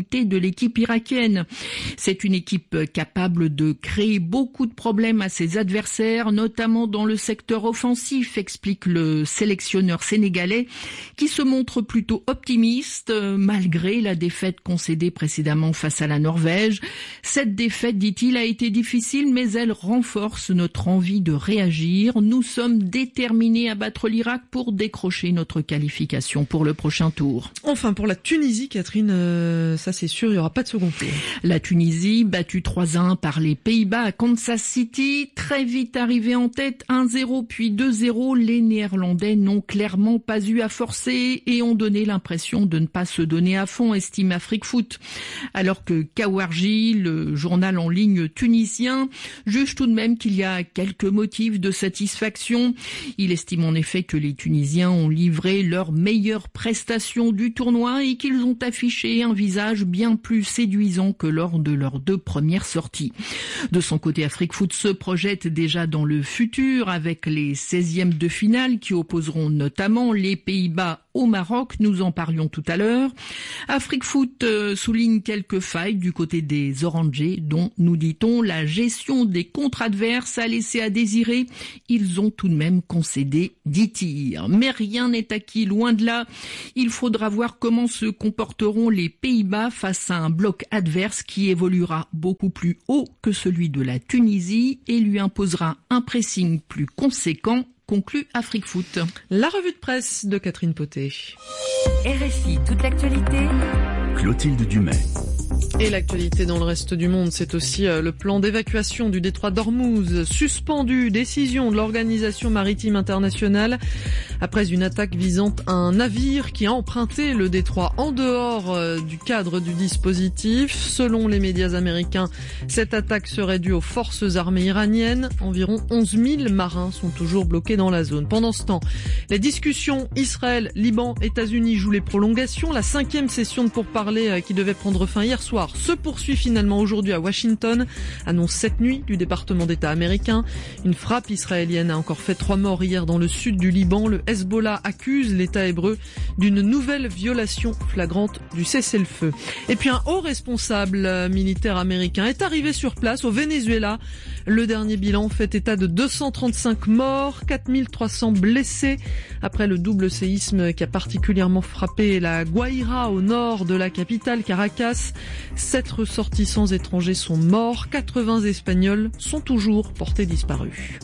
Speaker 9: l'équipe irakienne. C'est une équipe capable de créer beaucoup de problèmes à ses adversaires, notamment dans le secteur offensif, explique le sélectionneur sénégalais, qui se montre plutôt optimiste malgré la défaite concédée précédemment face à la Norvège. Cette défaite, dit-il, a été difficile, mais elle renforce notre envie de réagir. Nous sommes déterminés à battre l'Irak pour décrocher notre qualification pour le prochain tour.
Speaker 16: Enfin, pour la Tunisie, Catherine, euh, ça c'est sûr, il n'y aura pas de second tour.
Speaker 9: La Tunisie, battue trois à un par les Pays-Bas à Kansas City, très vite arrivée en tête, un zéro puis deux zéro. Les Néerlandais n'ont clairement pas eu à forcer et ont donné l'impression de ne pas se donner à fond, estime Afrique-Foot. Alors que Kawarji, le journal en ligne tunisien, juge tout de même qu'il y a quelques motifs de satisfaction. Il estime en effet que les Tunisiens ont livré leur meilleure prestation du tournoi et qu'ils ont affiché un visage bien plus séduisant que lors de leurs deux premières sorties. De son côté, Afrique-Foot se projette déjà dans le futur avec les seizièmes de finale qui opposeront notamment les Pays-Bas au Maroc, nous en parlions tout à l'heure. Afrique-Foot euh, souligne quelques failles du côté des Orangers, dont, nous dit-on, la gestion des contres adverses a laissé à désirer. Ils ont tout de même concédé dix tirs. Mais rien n'est acquis, loin de là. Il faudra voir comment se comporteront les Pays-Bas face à un bloc adverse qui évoluera beaucoup plus haut que celui de la Tunisie et lui imposera un pressing plus conséquent, conclut Afrique-Foot.
Speaker 16: La revue de presse de Catherine Potet.
Speaker 4: R F I, toute l'actualité.
Speaker 22: Clotilde Dumais.
Speaker 16: Et l'actualité dans le reste du monde, c'est aussi le plan d'évacuation du détroit d'Ormuz suspendu. Décision de l'Organisation maritime internationale après une attaque visant un navire qui a emprunté le détroit en dehors du cadre du dispositif. Selon les médias américains, cette attaque serait due aux forces armées iraniennes. Environ onze mille marins sont toujours bloqués dans la zone. Pendant ce temps, les discussions Israël, Liban, États-Unis jouent les prolongations. La cinquième session de pourparlers qui devait prendre fin hier soir se poursuit finalement aujourd'hui à Washington, annonce cette nuit du département d'État américain. Une frappe israélienne a encore fait trois morts hier dans le sud du Liban. Le Hezbollah accuse l'État hébreu d'une nouvelle violation flagrante du cessez-le-feu. Et puis un haut responsable militaire américain est arrivé sur place au Venezuela. Le dernier bilan fait état de deux cent trente-cinq morts, quatre mille trois cents blessés après le double séisme qui a particulièrement frappé la Guaira au nord de la capitale Caracas. Sept ressortissants étrangers sont morts, quatre-vingts Espagnols sont toujours portés disparus.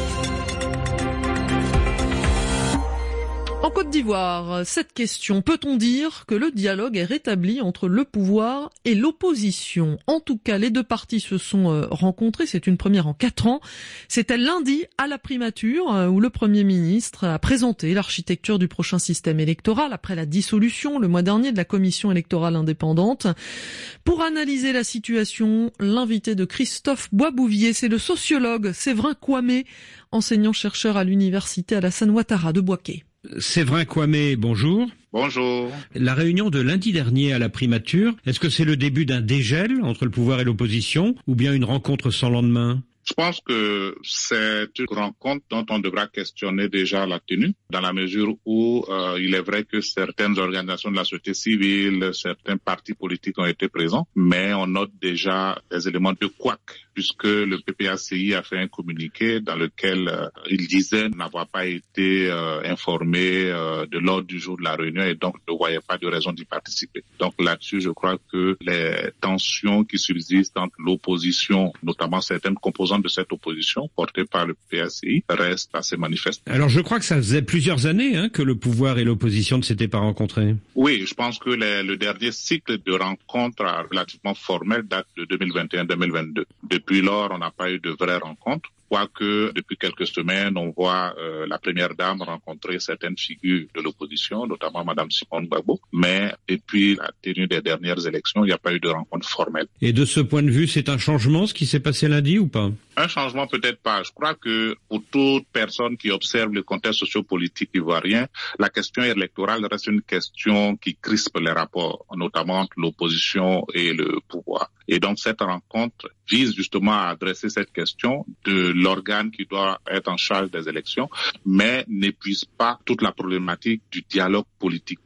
Speaker 16: En Côte d'Ivoire, cette question, peut-on dire que le dialogue est rétabli entre le pouvoir et l'opposition? En tout cas, les deux partis se sont rencontrés, c'est une première en quatre ans. C'était lundi à la primature où le Premier ministre a présenté l'architecture du prochain système électoral après la dissolution le mois dernier de la commission électorale indépendante. Pour analyser la situation, l'invité de Christophe Boisbouvier, c'est le sociologue Séverin Kwame, enseignant-chercheur à l'université Alassane Ouattara de Bouaké.
Speaker 10: Séverin Kwame, bonjour.
Speaker 11: Bonjour.
Speaker 10: La réunion de lundi dernier à la primature, est-ce que c'est le début d'un dégel entre le pouvoir et l'opposition ou bien une rencontre sans lendemain ?
Speaker 11: Je pense que c'est une rencontre dont on devra questionner déjà la tenue, dans la mesure où euh, il est vrai que certaines organisations de la société civile, certains partis politiques ont été présents, mais on note déjà des éléments de couac, puisque le P P A C I a fait un communiqué dans lequel euh, il disait n'avoir pas été euh, informé euh, de l'ordre du jour de la réunion et donc ne voyait pas de raison d'y participer. Donc là-dessus, je crois que les tensions qui subsistent entre l'opposition, notamment certaines composantes de cette opposition portée par le P P A C I, restent assez manifestes.
Speaker 10: Alors je crois que ça faisait plusieurs années hein, que le pouvoir et l'opposition ne s'étaient pas rencontrés.
Speaker 11: Oui, je pense que les, le dernier cycle de rencontres relativement formel date de deux mille vingt et un deux mille vingt-deux. Depuis lors, on n'a pas eu de vraies rencontres. Quoique, depuis quelques semaines, on voit euh, la première dame rencontrer certaines figures de l'opposition, notamment Madame Simone Gbagbo. Mais depuis la tenue des dernières élections, il n'y a pas eu de rencontre formelle.
Speaker 10: Et de ce point de vue, c'est un changement, ce qui s'est passé lundi ou pas?
Speaker 11: Un changement peut-être pas. Je crois que pour toute personne qui observe le contexte sociopolitique ivoirien, la question électorale reste une question qui crispe les rapports, notamment entre l'opposition et le pouvoir. Et donc cette rencontre vise justement à adresser cette question de l'organe qui doit être en charge des élections, mais n'épuise pas toute la problématique du dialogue politique.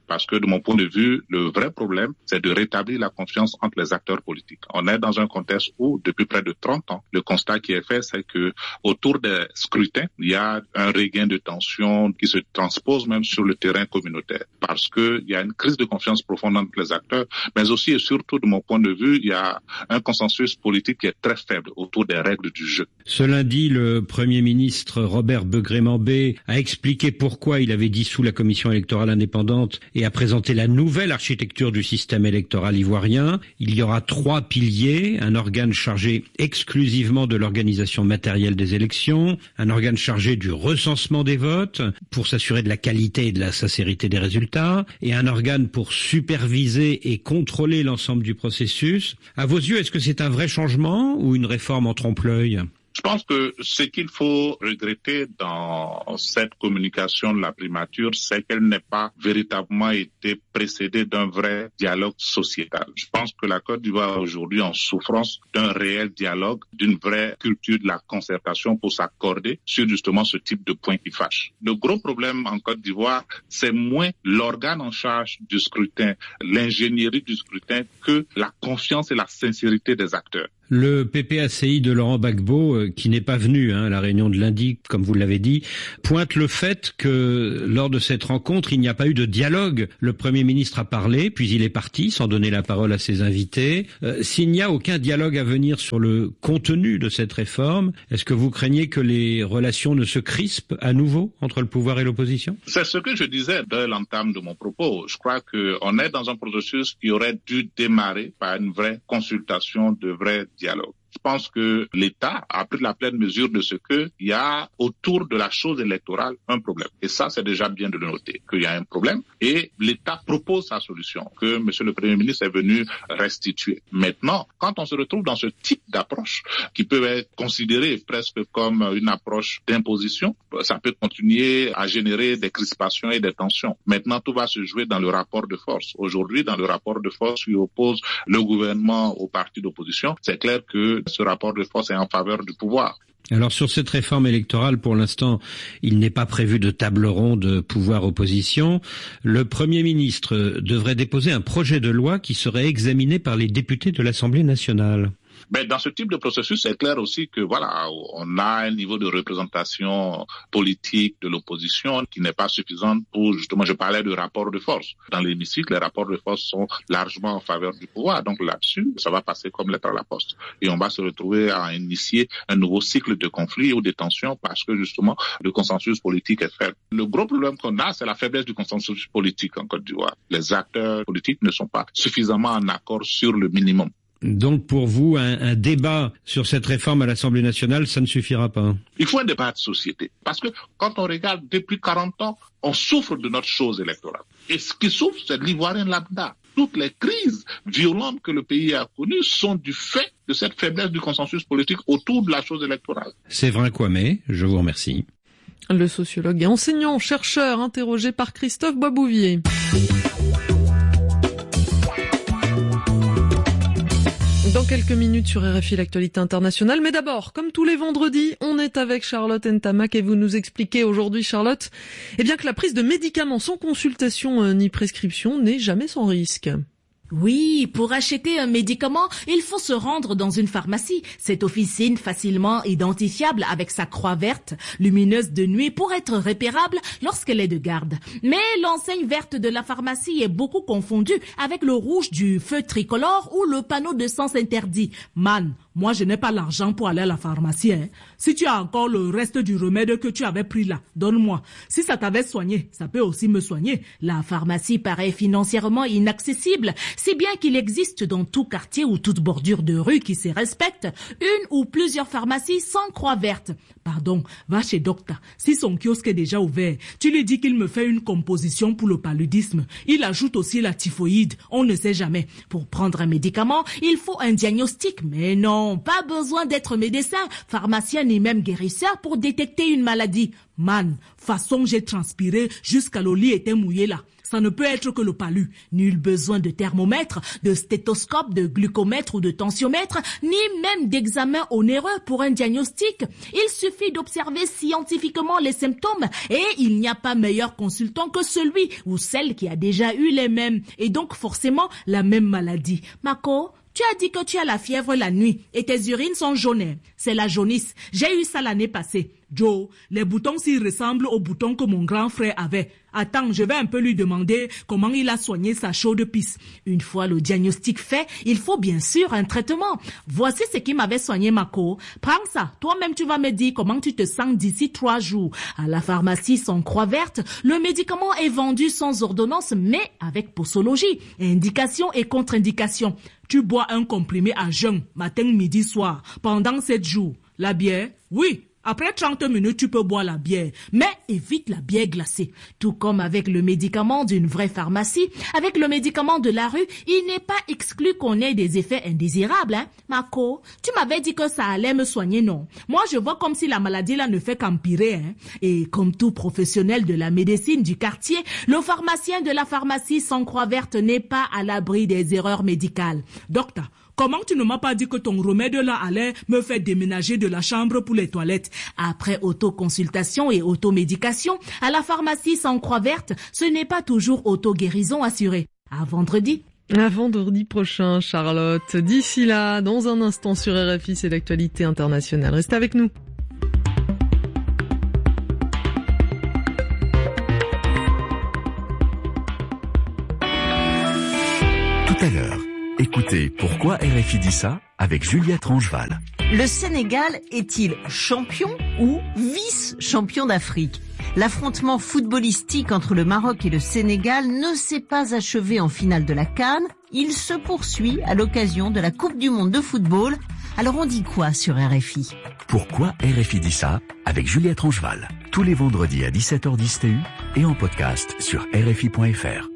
Speaker 11: Parce que de mon point de vue, le vrai problème, c'est de rétablir la confiance entre les acteurs politiques. On est dans un contexte où, depuis près de trente ans, le constat qui est fait, c'est que autour des scrutins, il y a un regain de tension qui se transpose même sur le terrain communautaire. Parce que il y a une crise de confiance profonde entre les acteurs, mais aussi et surtout, de mon point de vue, il y a un consensus politique qui est très faible autour des règles du jeu.
Speaker 10: Ce lundi, le Premier ministre Robert Begré-Mambé a expliqué pourquoi il avait dissous la commission électorale indépendante et a présenté la nouvelle architecture du système électoral ivoirien. Il y aura trois piliers, un organe chargé exclusivement de l'organisation matérielle des élections, un organe chargé du recensement des votes pour s'assurer de la qualité et de la sincérité des résultats, et un organe pour superviser et contrôler l'ensemble du processus. À vos yeux, est-ce que c'est un vrai changement ou une réforme en trompe-l'œil ?
Speaker 11: Je pense que ce qu'il faut regretter dans cette communication de la primature, c'est qu'elle n'ait pas véritablement été précédée d'un vrai dialogue sociétal. Je pense que la Côte d'Ivoire est aujourd'hui en souffrance d'un réel dialogue, d'une vraie culture de la concertation pour s'accorder sur justement ce type de points qui fâchent. Le gros problème en Côte d'Ivoire, c'est moins l'organe en charge du scrutin, l'ingénierie du scrutin, que la confiance et la sincérité des acteurs.
Speaker 10: Le P P A C I de Laurent Gbagbo, euh, qui n'est pas venu hein, à la réunion de lundi, comme vous l'avez dit, pointe le fait que lors de cette rencontre, il n'y a pas eu de dialogue. Le Premier ministre a parlé, puis il est parti, sans donner la parole à ses invités. Euh, s'il n'y a aucun dialogue à venir sur le contenu de cette réforme, est-ce que vous craignez que les relations ne se crispent à nouveau entre le pouvoir et l'opposition ?
Speaker 11: C'est ce que je disais dès l'entame de mon propos. Je crois qu'on est dans un processus qui aurait dû démarrer par une vraie consultation, de vrais dialogue. Je pense que l'État a pris la pleine mesure de ce qu'il y a autour de la chose électorale un problème. Et ça, c'est déjà bien de le noter, qu'il y a un problème. Et l'État propose sa solution, que M. le Premier ministre est venu restituer. Maintenant, quand on se retrouve dans ce type d'approche, qui peut être considérée presque comme une approche d'imposition, ça peut continuer à générer des crispations et des tensions. Maintenant, tout va se jouer dans le rapport de force. Aujourd'hui, dans le rapport de force qui oppose le gouvernement au parti d'opposition, c'est clair que ce rapport de force est en faveur du pouvoir.
Speaker 10: Alors sur cette réforme électorale, pour l'instant, il n'est pas prévu de table ronde pouvoir-opposition. Le Premier ministre devrait déposer un projet de loi qui serait examiné par les députés de l'Assemblée nationale.
Speaker 11: Mais dans ce type de processus, c'est clair aussi que voilà, on a un niveau de représentation politique de l'opposition qui n'est pas suffisant pour, justement, je parlais de rapport de force. Dans l'hémicycle, les rapports de force sont largement en faveur du pouvoir. Donc là-dessus, ça va passer comme lettre à la poste. Et on va se retrouver à initier un nouveau cycle de conflits ou de tensions parce que, justement, le consensus politique est faible. Le gros problème qu'on a, c'est la faiblesse du consensus politique en Côte d'Ivoire. Les acteurs politiques ne sont pas suffisamment en accord sur le minimum.
Speaker 10: Donc pour vous, un, un débat sur cette réforme à l'Assemblée nationale, ça ne suffira pas.
Speaker 11: Il faut un débat de société. Parce que quand on regarde depuis quarante ans, on souffre de notre chose électorale. Et ce qui souffre, c'est l'Ivoirien lambda. Toutes les crises violentes que le pays a connues sont du fait de cette faiblesse du consensus politique autour de la chose électorale.
Speaker 10: Séverin Kwame, je vous remercie.
Speaker 16: Le sociologue et enseignant, chercheur, interrogé par Christophe Boisbouvier. Dans quelques minutes sur R F I, l'actualité internationale. Mais d'abord, comme tous les vendredis, on est avec Charlotte Ntamak et vous nous expliquez aujourd'hui, Charlotte, eh bien que la prise de médicaments sans consultation euh, ni prescription n'est jamais sans risque.
Speaker 1: Oui, pour acheter un médicament, il faut se rendre dans une pharmacie. Cette officine facilement identifiable avec sa croix verte, lumineuse de nuit pour être repérable lorsqu'elle est de garde. Mais l'enseigne verte de la pharmacie est beaucoup confondue avec le rouge du feu tricolore ou le panneau de sens interdit. Man, moi je n'ai pas l'argent pour aller à la pharmacie. Hein. Si tu as encore le reste du remède que tu avais pris là, donne-moi. Si ça t'avait soigné, ça peut aussi me soigner. La pharmacie paraît financièrement inaccessible, si bien qu'il existe dans tout quartier ou toute bordure de rue qui se respecte, une ou plusieurs pharmacies sans croix verte. Pardon, va chez Docta. Si son kiosque est déjà ouvert, tu lui dis qu'il me fait une composition pour le paludisme. Il ajoute aussi la typhoïde, on ne sait jamais. Pour prendre un médicament, il faut un diagnostic. Mais non, pas besoin d'être médecin, pharmacien ni même guérisseur pour détecter une maladie. Man, façon j'ai transpiré jusqu'à le lit était mouillé là. Ça ne peut être que le palu. Nul besoin de thermomètre, de stéthoscope, de glucomètre ou de tensiomètre, ni même d'examen onéreux pour un diagnostic. Il suffit d'observer scientifiquement les symptômes et il n'y a pas meilleur consultant que celui ou celle qui a déjà eu les mêmes et donc forcément la même maladie. Mako, tu as dit que tu as la fièvre la nuit et tes urines sont jaunes. C'est la jaunisse. J'ai eu ça l'année passée. Joe, les boutons s'y ressemblent aux boutons que mon grand frère avait. Attends, je vais un peu lui demander comment il a soigné sa chaude pisse. Une fois le diagnostic fait, il faut bien sûr un traitement. Voici ce qui m'avait soigné Mako. Prends ça. Toi-même, tu vas me dire comment tu te sens d'ici trois jours. À la pharmacie sans croix verte, le médicament est vendu sans ordonnance, mais avec posologie, indication et contre-indication. Tu bois un comprimé à jeun, matin, midi, soir, pendant sept jours. La bière? Oui. Après trente minutes, tu peux boire la bière, mais évite la bière glacée. Tout comme avec le médicament d'une vraie pharmacie, avec le médicament de la rue, il n'est pas exclu qu'on ait des effets indésirables. Hein? Mako, tu m'avais dit que ça allait me soigner, non? Moi, je vois comme si la maladie là ne fait qu'empirer. Hein? Et comme tout professionnel de la médecine du quartier, le pharmacien de la pharmacie sans croix verte n'est pas à l'abri des erreurs médicales. Docteur, comment tu ne m'as pas dit que ton remède là allait me faire déménager de la chambre pour les toilettes? Après autoconsultation et automédication, à la pharmacie sans croix verte, ce n'est pas toujours auto-guérison assurée. À vendredi.
Speaker 16: À vendredi prochain, Charlotte. D'ici là, dans un instant sur R F I, c'est l'actualité internationale. Restez avec nous.
Speaker 22: Tout à l'heure, écoutez Pourquoi R F I dit ça avec Juliette Rangeval.
Speaker 5: Le Sénégal est-il champion ou vice-champion d'Afrique? L'affrontement footballistique entre le Maroc et le Sénégal ne s'est pas achevé en finale de la CAN. Il se poursuit à l'occasion de la Coupe du Monde de football. Alors on dit quoi sur R F I?
Speaker 22: Pourquoi R F I dit ça avec Juliette Rangeval. Tous les vendredis à dix-sept heures dix T U et en podcast sur R F I point F R.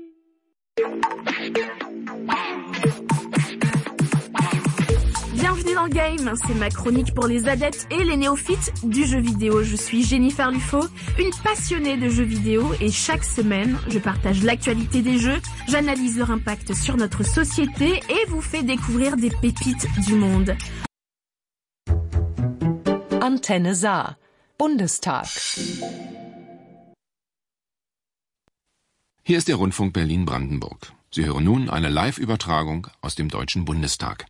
Speaker 7: Bienvenue dans le game, c'est ma chronique pour les adeptes et les néophytes du jeu vidéo. Je suis Jennifer Lufo, une passionnée de jeux vidéo et chaque semaine, je partage l'actualité des jeux, j'analyse leur impact sur notre société et vous fais découvrir des pépites du monde.
Speaker 12: Antenne Saar, Bundestag.
Speaker 13: Hier ist der Rundfunk Berlin-Brandenburg. Sie hören nun eine Live-Übertragung aus dem Deutschen Bundestag.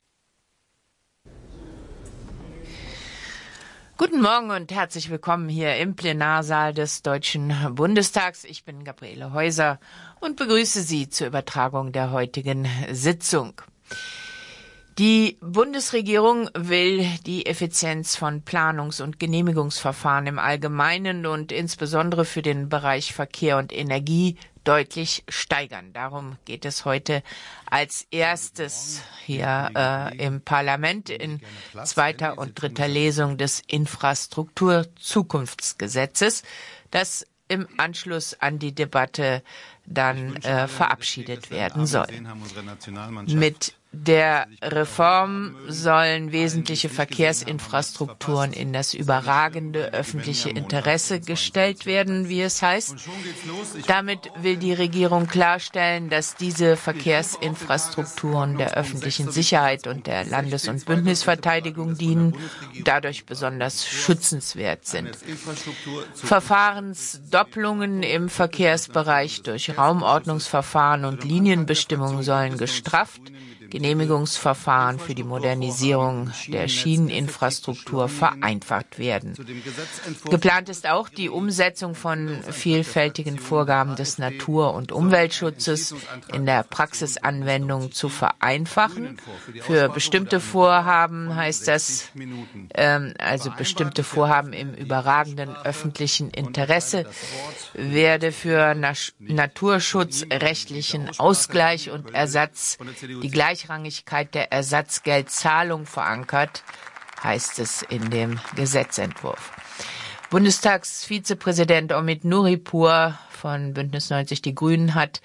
Speaker 14: Guten Morgen und herzlich willkommen hier im Plenarsaal des Deutschen Bundestags. Ich bin Gabriele Häuser und begrüße Sie zur Übertragung der heutigen Sitzung. Die Bundesregierung will die Effizienz von Planungs- und Genehmigungsverfahren im Allgemeinen und insbesondere für den Bereich Verkehr und Energie deutlich steigern. Darum geht es heute als erstes hier äh, im Parlament in zweiter und dritter Lesung des Infrastrukturzukunftsgesetzes, das im Anschluss an die Debatte dann äh, verabschiedet werden soll. Mit der Reform sollen wesentliche Verkehrsinfrastrukturen in das überragende öffentliche Interesse gestellt werden, wie es heißt. Damit will die Regierung klarstellen, dass diese Verkehrsinfrastrukturen der öffentlichen Sicherheit und der Landes- und Bündnisverteidigung dienen und dadurch besonders schützenswert sind. Verfahrensdopplungen im Verkehrsbereich durch Raumordnungsverfahren und Linienbestimmungen sollen gestrafft. Genehmigungsverfahren für die Modernisierung der Schieneninfrastruktur vereinfacht werden. Geplant ist auch die Umsetzung von vielfältigen Vorgaben des Natur- und Umweltschutzes in der Praxisanwendung zu vereinfachen. Für bestimmte Vorhaben heißt das, ähm, also bestimmte Vorhaben im überragenden öffentlichen Interesse, werde für Na- naturschutzrechtlichen Ausgleich und Ersatz die Gleichheit Gleichrangigkeit der Ersatzgeldzahlung verankert, heißt es in dem Gesetzentwurf. Bundestagsvizepräsident Omid Nuripur von Bündnis neunzig Die Grünen hat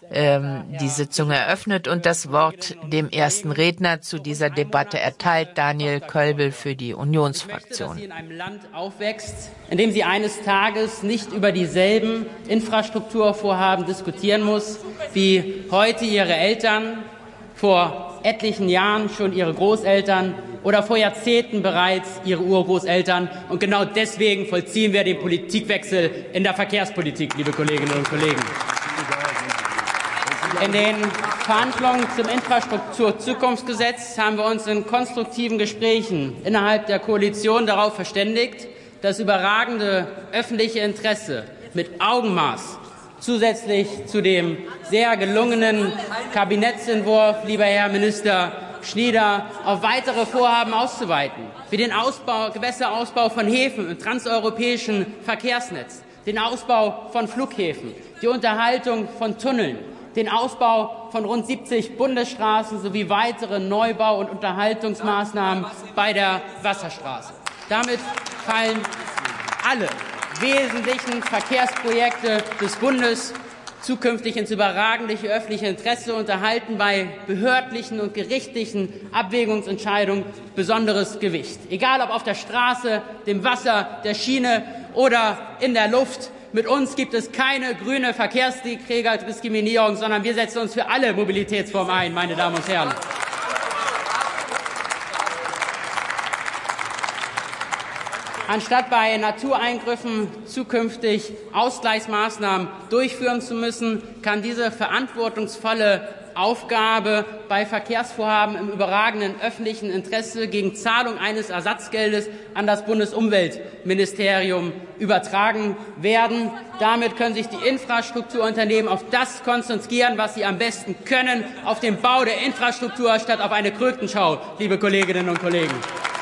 Speaker 14: ähm, die Sitzung eröffnet und das Wort dem ersten Redner zu dieser Debatte erteilt, Daniel Kölbel für die Unionsfraktion.
Speaker 15: Ich möchte, dass sie in einem Land aufwächst, in dem sie eines Tages nicht über dieselben Infrastrukturvorhaben diskutieren muss, wie heute ihre Eltern, vor etlichen Jahren schon ihre Großeltern oder vor Jahrzehnten bereits ihre Urgroßeltern. Und genau deswegen vollziehen wir den Politikwechsel in der Verkehrspolitik, liebe Kolleginnen und Kollegen. In den Verhandlungen zum Infrastrukturzukunftsgesetz haben wir uns in konstruktiven Gesprächen innerhalb der Koalition darauf verständigt, das überragende öffentliche Interesse mit Augenmaß zusätzlich zu dem sehr gelungenen Kabinettsentwurf, lieber Herr Minister Schnieder, auf weitere Vorhaben auszuweiten, wie den Ausbau, Gewässerausbau von Häfen im transeuropäischen Verkehrsnetz, den Ausbau von Flughäfen, die Unterhaltung von Tunneln, den Ausbau von rund siebzig Bundesstraßen sowie weitere Neubau- und Unterhaltungsmaßnahmen bei der Wasserstraße. Damit fallen alle wesentlichen Verkehrsprojekte des Bundes zukünftig ins überragende öffentliche Interesse und erhalten bei behördlichen und gerichtlichen Abwägungsentscheidungen besonderes Gewicht. Egal ob auf der Straße, dem Wasser, der Schiene oder in der Luft. Mit uns gibt es keine grüne Verkehrsträgerdiskriminierung, sondern wir setzen uns für alle Mobilitätsformen ein, meine Damen und Herren. Anstatt bei Natureingriffen zukünftig Ausgleichsmaßnahmen durchführen zu müssen, kann diese verantwortungsvolle Aufgabe bei Verkehrsvorhaben im überragenden öffentlichen Interesse gegen Zahlung eines Ersatzgeldes an das Bundesumweltministerium übertragen werden. Damit können sich die Infrastrukturunternehmen auf das konzentrieren, was sie am besten können, auf den Bau der Infrastruktur statt auf eine Krötenschau, liebe Kolleginnen und Kollegen.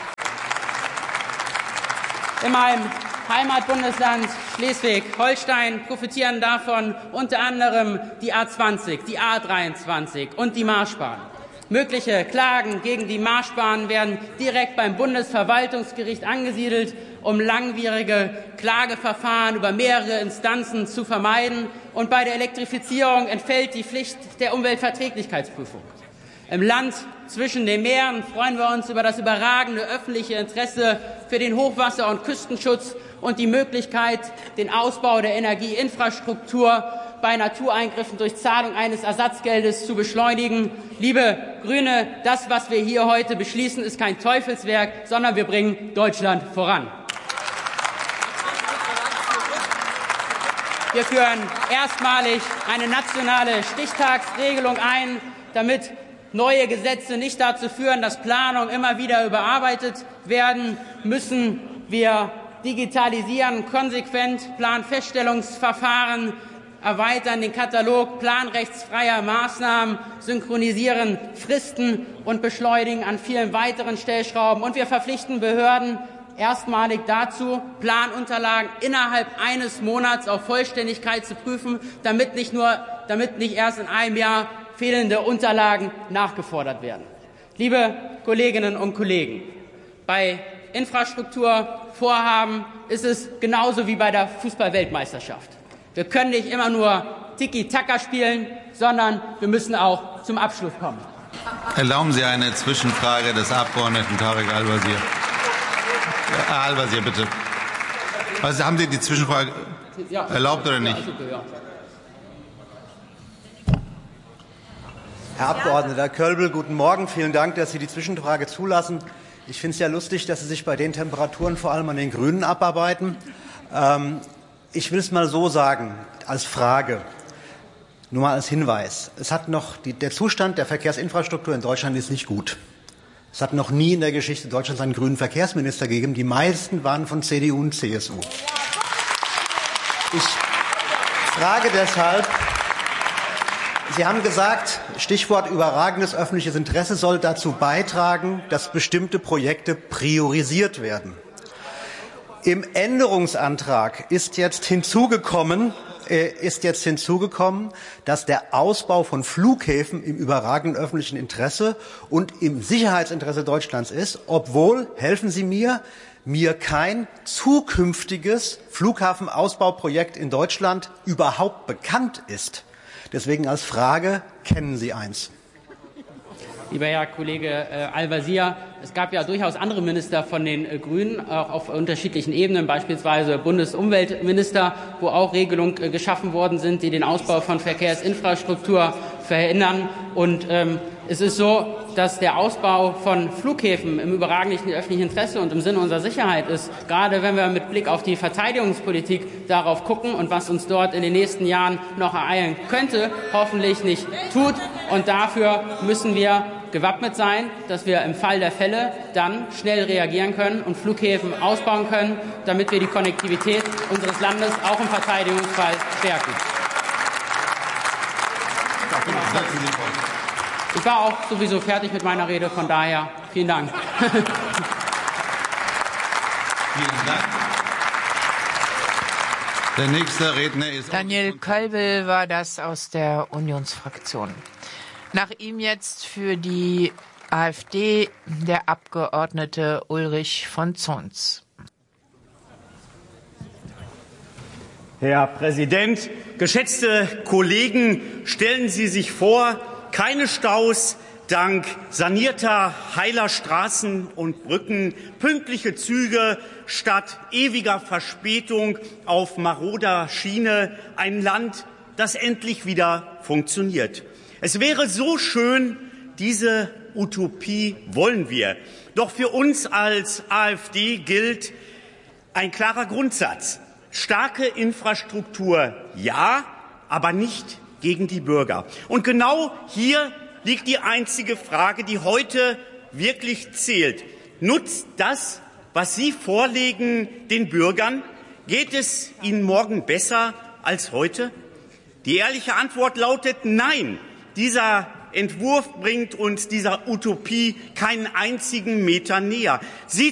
Speaker 15: In meinem Heimatbundesland Schleswig-Holstein profitieren davon unter anderem die A zwanzig, die A dreiundzwanzig und die Marschbahn. Mögliche Klagen gegen die Marschbahn werden direkt beim Bundesverwaltungsgericht angesiedelt, um langwierige Klageverfahren über mehrere Instanzen zu vermeiden. Und bei der Elektrifizierung entfällt die Pflicht der Umweltverträglichkeitsprüfung. Im Land zwischen den Meeren freuen wir uns über das überragende öffentliche Interesse für den Hochwasser- und Küstenschutz und die Möglichkeit, den Ausbau der Energieinfrastruktur bei Natureingriffen durch Zahlung eines Ersatzgeldes zu beschleunigen. Liebe Grüne, das, was wir hier heute beschließen, ist kein Teufelswerk, sondern wir bringen Deutschland voran. Wir führen erstmalig eine nationale Stichtagsregelung ein, damit neue Gesetze nicht dazu führen, dass Planungen immer wieder überarbeitet werden müssen. Wir digitalisieren konsequent Planfeststellungsverfahren, erweitern den Katalog planrechtsfreier Maßnahmen, synchronisieren Fristen und beschleunigen an vielen weiteren Stellschrauben. Und wir verpflichten Behörden erstmalig dazu, Planunterlagen innerhalb eines Monats auf Vollständigkeit zu prüfen, damit nicht nur, damit nicht erst in einem Jahr fehlende Unterlagen nachgefordert werden. Liebe Kolleginnen und Kollegen, bei Infrastrukturvorhaben ist es genauso wie bei der Fußball-Weltmeisterschaft. Wir können nicht immer nur Tiki-Taka spielen, sondern wir müssen auch zum Abschluss kommen.
Speaker 17: Erlauben Sie eine Zwischenfrage des Abgeordneten Tarek Al-Wazir. Herr Al-Wazir, bitte. Also haben Sie die Zwischenfrage erlaubt oder nicht?
Speaker 18: Herr Abgeordneter Kölbel, guten Morgen. Vielen Dank, dass Sie die Zwischenfrage zulassen. Ich finde es ja lustig, dass Sie sich bei den Temperaturen vor allem an den Grünen abarbeiten. Ähm, ich will es mal so sagen, als Frage, nur mal als Hinweis. Es hat noch die, der Zustand der Verkehrsinfrastruktur in Deutschland ist nicht gut. Es hat noch nie in der Geschichte Deutschlands einen grünen Verkehrsminister gegeben. Die meisten waren von C D U und C S U. Ich frage deshalb, Sie haben gesagt, Stichwort überragendes öffentliches Interesse soll dazu beitragen, dass bestimmte Projekte priorisiert werden. Im Änderungsantrag ist jetzt hinzugekommen, äh, ist jetzt hinzugekommen, dass der Ausbau von Flughäfen im überragenden öffentlichen Interesse und im Sicherheitsinteresse Deutschlands ist, obwohl, helfen Sie mir, mir kein zukünftiges Flughafenausbauprojekt in Deutschland überhaupt bekannt ist. Deswegen als Frage, kennen Sie eins?
Speaker 15: Lieber Herr Kollege äh, Al-Wazir, es gab ja durchaus andere Minister von den äh, Grünen, auch auf unterschiedlichen Ebenen, beispielsweise Bundesumweltminister, wo auch Regelungen äh, geschaffen worden sind, die den Ausbau von Verkehrsinfrastruktur verhindern. Und ähm, es ist so, dass der Ausbau von Flughäfen im überragenden öffentlichen Interesse und im Sinne unserer Sicherheit ist, gerade wenn wir mit Blick auf die Verteidigungspolitik darauf gucken und was uns dort in den nächsten Jahren noch ereilen könnte, hoffentlich nicht tut. Und dafür müssen wir gewappnet sein, dass wir im Fall der Fälle dann schnell reagieren können und Flughäfen ausbauen können, damit wir die Konnektivität unseres Landes auch im Verteidigungsfall stärken. Ich war auch sowieso fertig mit meiner Rede, von daher vielen Dank.
Speaker 17: Vielen Dank. Der nächste Redner ist
Speaker 14: Daniel Kölbel war das aus der Unionsfraktion. Nach ihm jetzt für die AfD der Abgeordnete Ulrich von Zons.
Speaker 19: Herr Präsident, geschätzte Kollegen, stellen Sie sich vor, keine Staus dank sanierter, heiler Straßen und Brücken, pünktliche Züge statt ewiger Verspätung auf maroder Schiene, ein Land, das endlich wieder funktioniert. Es wäre so schön, diese Utopie wollen wir. Doch für uns als AfD gilt ein klarer Grundsatz. Starke Infrastruktur ja, aber nicht gegen die Bürger. Und genau hier liegt die einzige Frage, die heute wirklich zählt. Nutzt das, was Sie vorlegen, den Bürgern? Geht es Ihnen morgen besser als heute? Die ehrliche Antwort lautet nein. Dieser Entwurf bringt uns dieser Utopie keinen einzigen Meter näher. Sie